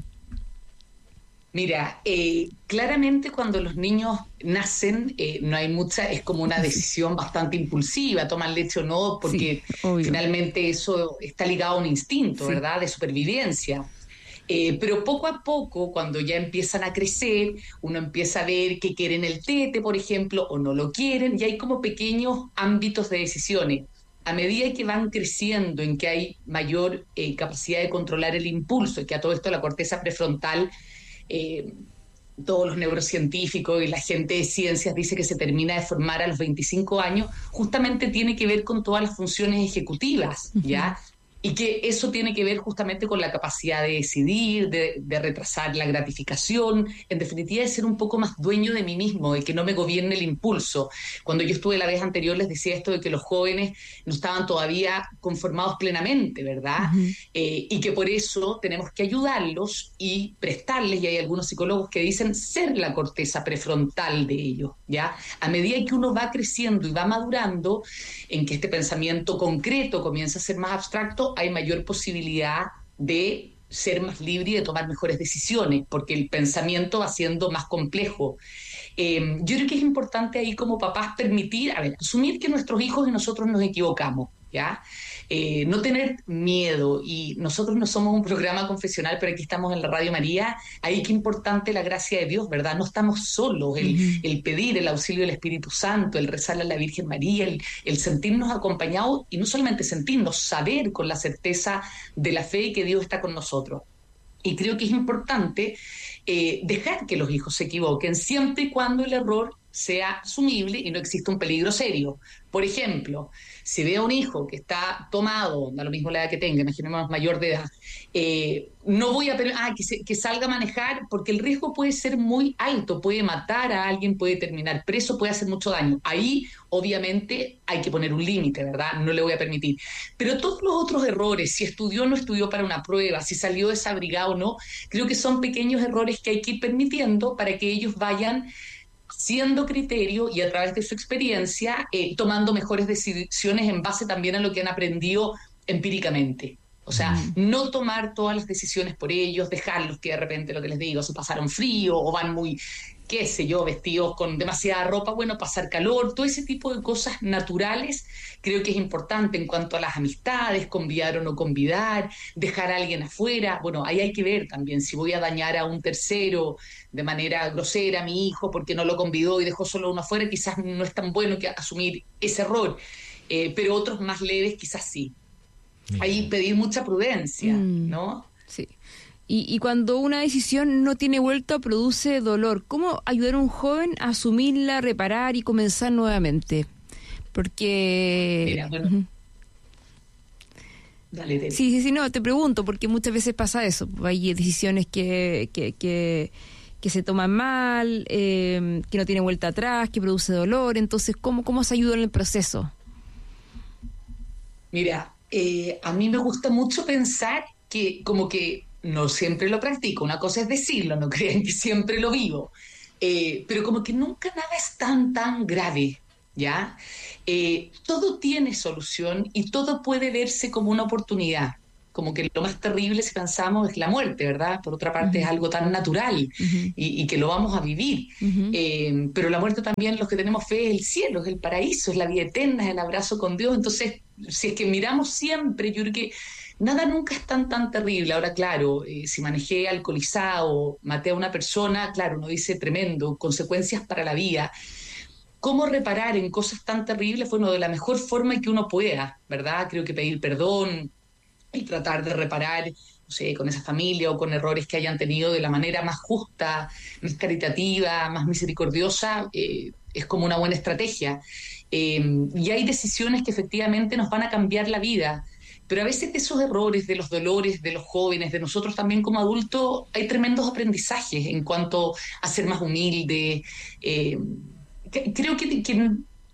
Speaker 5: Mira, eh, claramente cuando los niños nacen eh, no hay mucha, es como una decisión bastante impulsiva, toman leche o no, porque sí, finalmente eso está ligado a un instinto, sí. ¿verdad?, de supervivencia. Eh, pero poco a poco, cuando ya empiezan a crecer, uno empieza a ver que quieren el tete, por ejemplo, o no lo quieren, y hay como pequeños ámbitos de decisiones. A medida que van creciendo, en que hay mayor eh, capacidad de controlar el impulso, que a todo esto la corteza prefrontal, Eh, todos los neurocientíficos y la gente de ciencias dice que se termina de formar a los veinticinco años, justamente tiene que ver con todas las funciones ejecutivas, ¿ya? Y que eso tiene que ver justamente con la capacidad de decidir, de, de retrasar la gratificación, en definitiva de ser un poco más dueño de mí mismo, de que no me gobierne el impulso. Cuando yo estuve la vez anterior les decía esto de que los jóvenes no estaban todavía conformados plenamente, ¿verdad? Uh-huh. Eh, y que por eso tenemos que ayudarlos y prestarles, y hay algunos psicólogos que dicen ser la corteza prefrontal de ellos, ¿ya? A medida que uno va creciendo y va madurando, en que este pensamiento concreto comienza a ser más abstracto, hay mayor posibilidad de ser más libre y de tomar mejores decisiones, porque el pensamiento va siendo más complejo. Eh, yo creo que es importante ahí como papás permitir, a ver, asumir que nuestros hijos y nosotros nos equivocamos, ¿ya? Eh, no tener miedo, y nosotros no somos un programa confesional, pero aquí estamos en la Radio María, ahí qué importante la gracia de Dios, ¿verdad? No estamos solos, el, uh-huh. el pedir el auxilio del Espíritu Santo, el rezarle a la Virgen María, el, el sentirnos acompañados, y no solamente sentirnos, saber con la certeza de la fe que Dios está con nosotros. Y creo que es importante eh, dejar que los hijos se equivoquen, siempre y cuando el error sea asumible y no exista un peligro serio. Por ejemplo, si veo a un hijo que está tomado, da lo mismo la edad que tenga, imaginemos mayor de edad, eh, no voy a permitir ah, que, se, que salga a manejar, porque el riesgo puede ser muy alto, puede matar a alguien, puede terminar preso, puede hacer mucho daño. Ahí, obviamente, hay que poner un límite, ¿verdad? No le voy a permitir. Pero todos los otros errores, si estudió o no estudió para una prueba, si salió desabrigado o no, creo que son pequeños errores que hay que ir permitiendo para que ellos vayan siendo criterio y a través de su experiencia eh, tomando mejores decisiones en base también a lo que han aprendido empíricamente. O sea, mm. no tomar todas las decisiones por ellos, dejarlos que de repente, lo que les digo, se pasaron frío o van muy, qué sé yo, vestidos con demasiada ropa, bueno, pasar calor, todo ese tipo de cosas naturales creo que es importante en cuanto a las amistades, convidar o no convidar, dejar a alguien afuera. Bueno, ahí hay que ver también si voy a dañar a un tercero de manera grosera a mi hijo porque no lo convidó y dejó solo uno afuera, quizás no es tan bueno que asumir ese error, eh, pero otros más leves quizás sí. Ahí pedir mucha prudencia, mm, ¿no?
Speaker 1: Sí. Y, y cuando una decisión no tiene vuelta, produce dolor, ¿cómo ayudar a un joven a asumirla, reparar y comenzar nuevamente? Porque...
Speaker 5: Mira, bueno... Uh-huh. Dale, dale.
Speaker 1: Sí, sí, sí, no, te pregunto, porque muchas veces pasa eso. Hay decisiones que, que, que, que se toman mal, eh, que no tienen vuelta atrás, que produce dolor. Entonces, ¿cómo, cómo se ayuda en el proceso?
Speaker 5: Mira, eh, a mí me gusta mucho pensar que como que no siempre lo practico, una cosa es decirlo, no crean que siempre lo vivo, eh, pero como que nunca nada es tan, tan grave, ¿ya? Eh, todo tiene solución y todo puede verse como una oportunidad. Como que lo más terrible, si pensamos, es la muerte, ¿verdad? Por otra parte, es
Speaker 1: Ujú,
Speaker 5: algo tan natural
Speaker 1: ujú,
Speaker 5: y, y que lo vamos a vivir.
Speaker 1: ujú.
Speaker 5: Eh, pero la muerte también, los que tenemos fe, es el cielo, es el paraíso, es la vida eterna, es el abrazo con Dios. Entonces, si es que miramos siempre, yo creo que nada nunca es tan, tan terrible. Ahora, claro, eh, si manejé alcoholizado, maté a una persona, claro, uno dice tremendo, consecuencias para la vida. ¿Cómo reparar en cosas tan terribles? Bueno, de la mejor forma que uno pueda, ¿verdad? Creo que pedir perdón y tratar de reparar, no sé, con esa familia o con errores que hayan tenido de la manera más justa, más caritativa, más misericordiosa, eh, es como una buena estrategia. Eh, y hay decisiones que efectivamente nos van a cambiar la vida. Pero a veces de esos errores, de los dolores de los jóvenes, de nosotros también como adultos, hay tremendos aprendizajes en cuanto a ser más humilde. Eh, que- creo que, que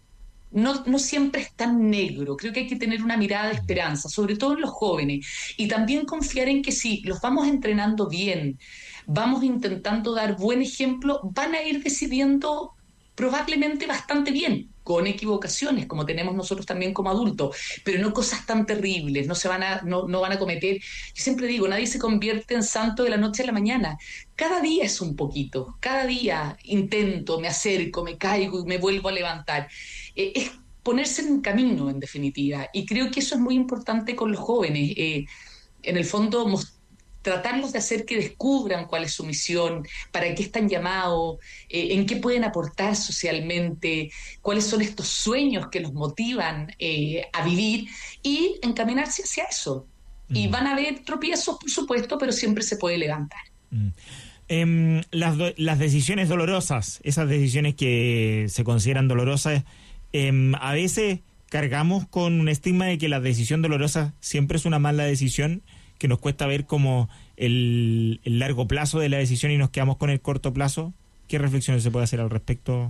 Speaker 5: no, no siempre es tan negro. Creo que hay que tener una mirada de esperanza, sobre todo en los jóvenes, y también confiar en que si los vamos entrenando bien, vamos intentando dar buen ejemplo, van a ir decidiendo probablemente bastante bien, con equivocaciones, como tenemos nosotros también como adultos, pero no cosas tan terribles, no se van a, no, no van a cometer. Yo siempre digo, nadie se convierte en santo de la noche a la mañana. Cada día es un poquito, cada día intento, me acerco, me caigo y me vuelvo a levantar. Eh, es ponerse en camino, en definitiva. Y creo que eso es muy importante con los jóvenes. Eh, en el fondo, mos- tratarlos de hacer que descubran cuál es su misión, para qué están llamados, eh, en qué pueden aportar socialmente, cuáles son estos sueños que los motivan eh, a vivir y encaminarse hacia eso. Y
Speaker 2: Mm,
Speaker 5: van a haber tropiezos, por supuesto, pero siempre se puede levantar.
Speaker 2: mm. Em, las, do- las decisiones dolorosas, esas decisiones que se consideran dolorosas, em, a veces cargamos con un estigma de que la decisión dolorosa siempre es una mala decisión, que nos cuesta ver como el, el largo plazo de la decisión y nos quedamos con el corto plazo. ¿Qué reflexiones se puede hacer al respecto?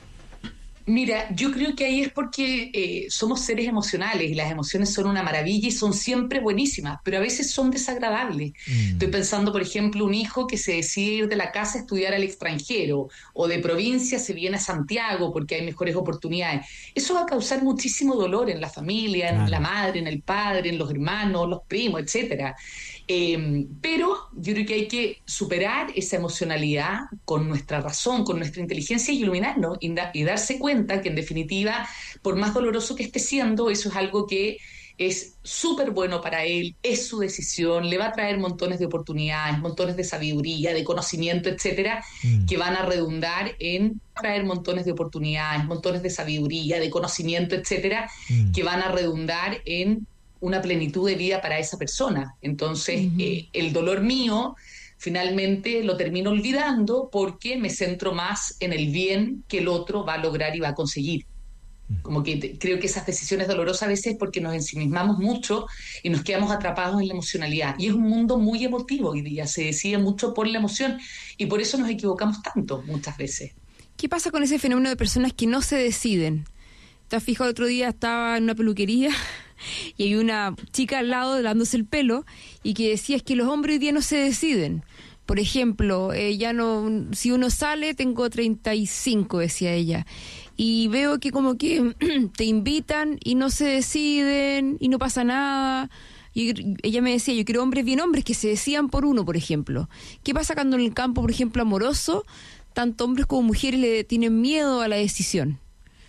Speaker 5: Mira, yo creo que ahí es porque eh, somos seres emocionales y las emociones son una maravilla y son siempre buenísimas, pero a veces son desagradables. Estoy
Speaker 2: Mm,
Speaker 5: pensando, por ejemplo, un hijo que se decide ir de la casa a estudiar al extranjero o de provincia se viene a Santiago porque hay mejores oportunidades. Eso va a causar muchísimo dolor en la familia, en la
Speaker 2: claro.
Speaker 5: madre, en el padre, en los hermanos, los primos, etcétera. Eh, pero yo creo que hay que superar esa emocionalidad con nuestra razón, con nuestra inteligencia y iluminarnos y, da- y darse cuenta que en definitiva, por más doloroso que esté siendo, eso es algo que es súper bueno para él, es su decisión, le va a traer montones de oportunidades, montones de sabiduría, de conocimiento, etcétera,
Speaker 2: Mm,
Speaker 5: que van a redundar en traer montones de oportunidades, montones de sabiduría, de conocimiento, etcétera,
Speaker 2: mm,
Speaker 5: que van a redundar en una plenitud de vida para esa persona. Entonces,
Speaker 1: Ujú.
Speaker 5: eh, el dolor mío finalmente lo termino olvidando porque me centro más en el bien que el otro va a lograr y va a conseguir. Como que te- creo que esas decisiones dolorosas a veces es porque nos ensimismamos mucho y nos quedamos atrapados en la emocionalidad. Y es un mundo muy emotivo hoy día, se decide mucho por la emoción y por eso nos equivocamos tanto muchas veces.
Speaker 1: ¿Qué pasa con ese fenómeno de personas que no se deciden? ¿Te has fijado? El otro día estaba en una peluquería y hay una chica al lado dándose el pelo y que decía es que los hombres hoy día no se deciden. Por ejemplo, eh, ya no, si uno sale, tengo treinta y cinco, decía ella. Y veo que como que te invitan y no se deciden y no pasa nada. Y ella me decía, yo quiero hombres bien hombres que se decidan por uno, por ejemplo. ¿Qué pasa cuando en el campo, por ejemplo, amoroso, tanto hombres como mujeres le tienen miedo a la decisión?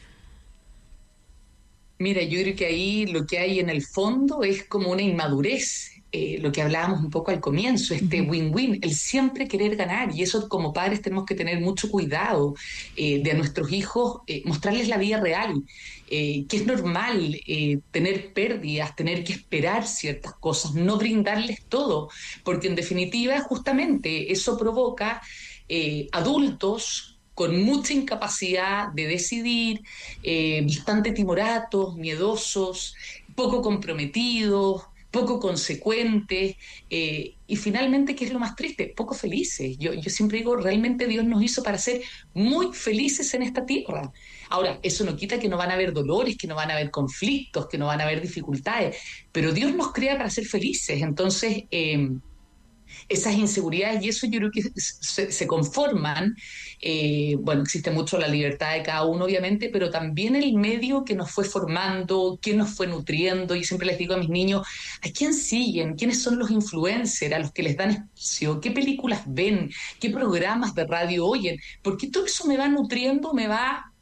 Speaker 5: Mira, yo creo que ahí lo que hay en el fondo es como una inmadurez, eh, lo que hablábamos un poco al comienzo, este
Speaker 1: Ujú.
Speaker 5: win-win, el siempre querer ganar. Y eso como padres tenemos que tener mucho cuidado eh, de a nuestros hijos, eh, mostrarles la vida real, eh, que es normal eh, tener pérdidas, tener que esperar ciertas cosas, no brindarles todo, porque en definitiva justamente eso provoca eh, adultos con mucha incapacidad de decidir, eh, bastante timoratos, miedosos, poco comprometidos, poco consecuentes, eh, y finalmente, ¿qué es lo más triste? Poco felices. Yo, yo siempre digo, realmente Dios nos hizo para ser muy felices en esta tierra. Ahora, eso no quita que no van a haber dolores, que no van a haber conflictos, que no van a haber dificultades, pero Dios nos crea para ser felices. Entonces, eh, esas inseguridades y eso yo creo que se, se conforman, eh, bueno, existe mucho la libertad de cada uno obviamente, pero también el medio que nos fue formando, que nos fue nutriendo. Y siempre les digo a mis niños, ¿a quién siguen? ¿Quiénes son los influencers a los que les dan espacio? ¿Qué películas ven? ¿Qué programas de radio oyen? Porque todo eso me va nutriendo, me va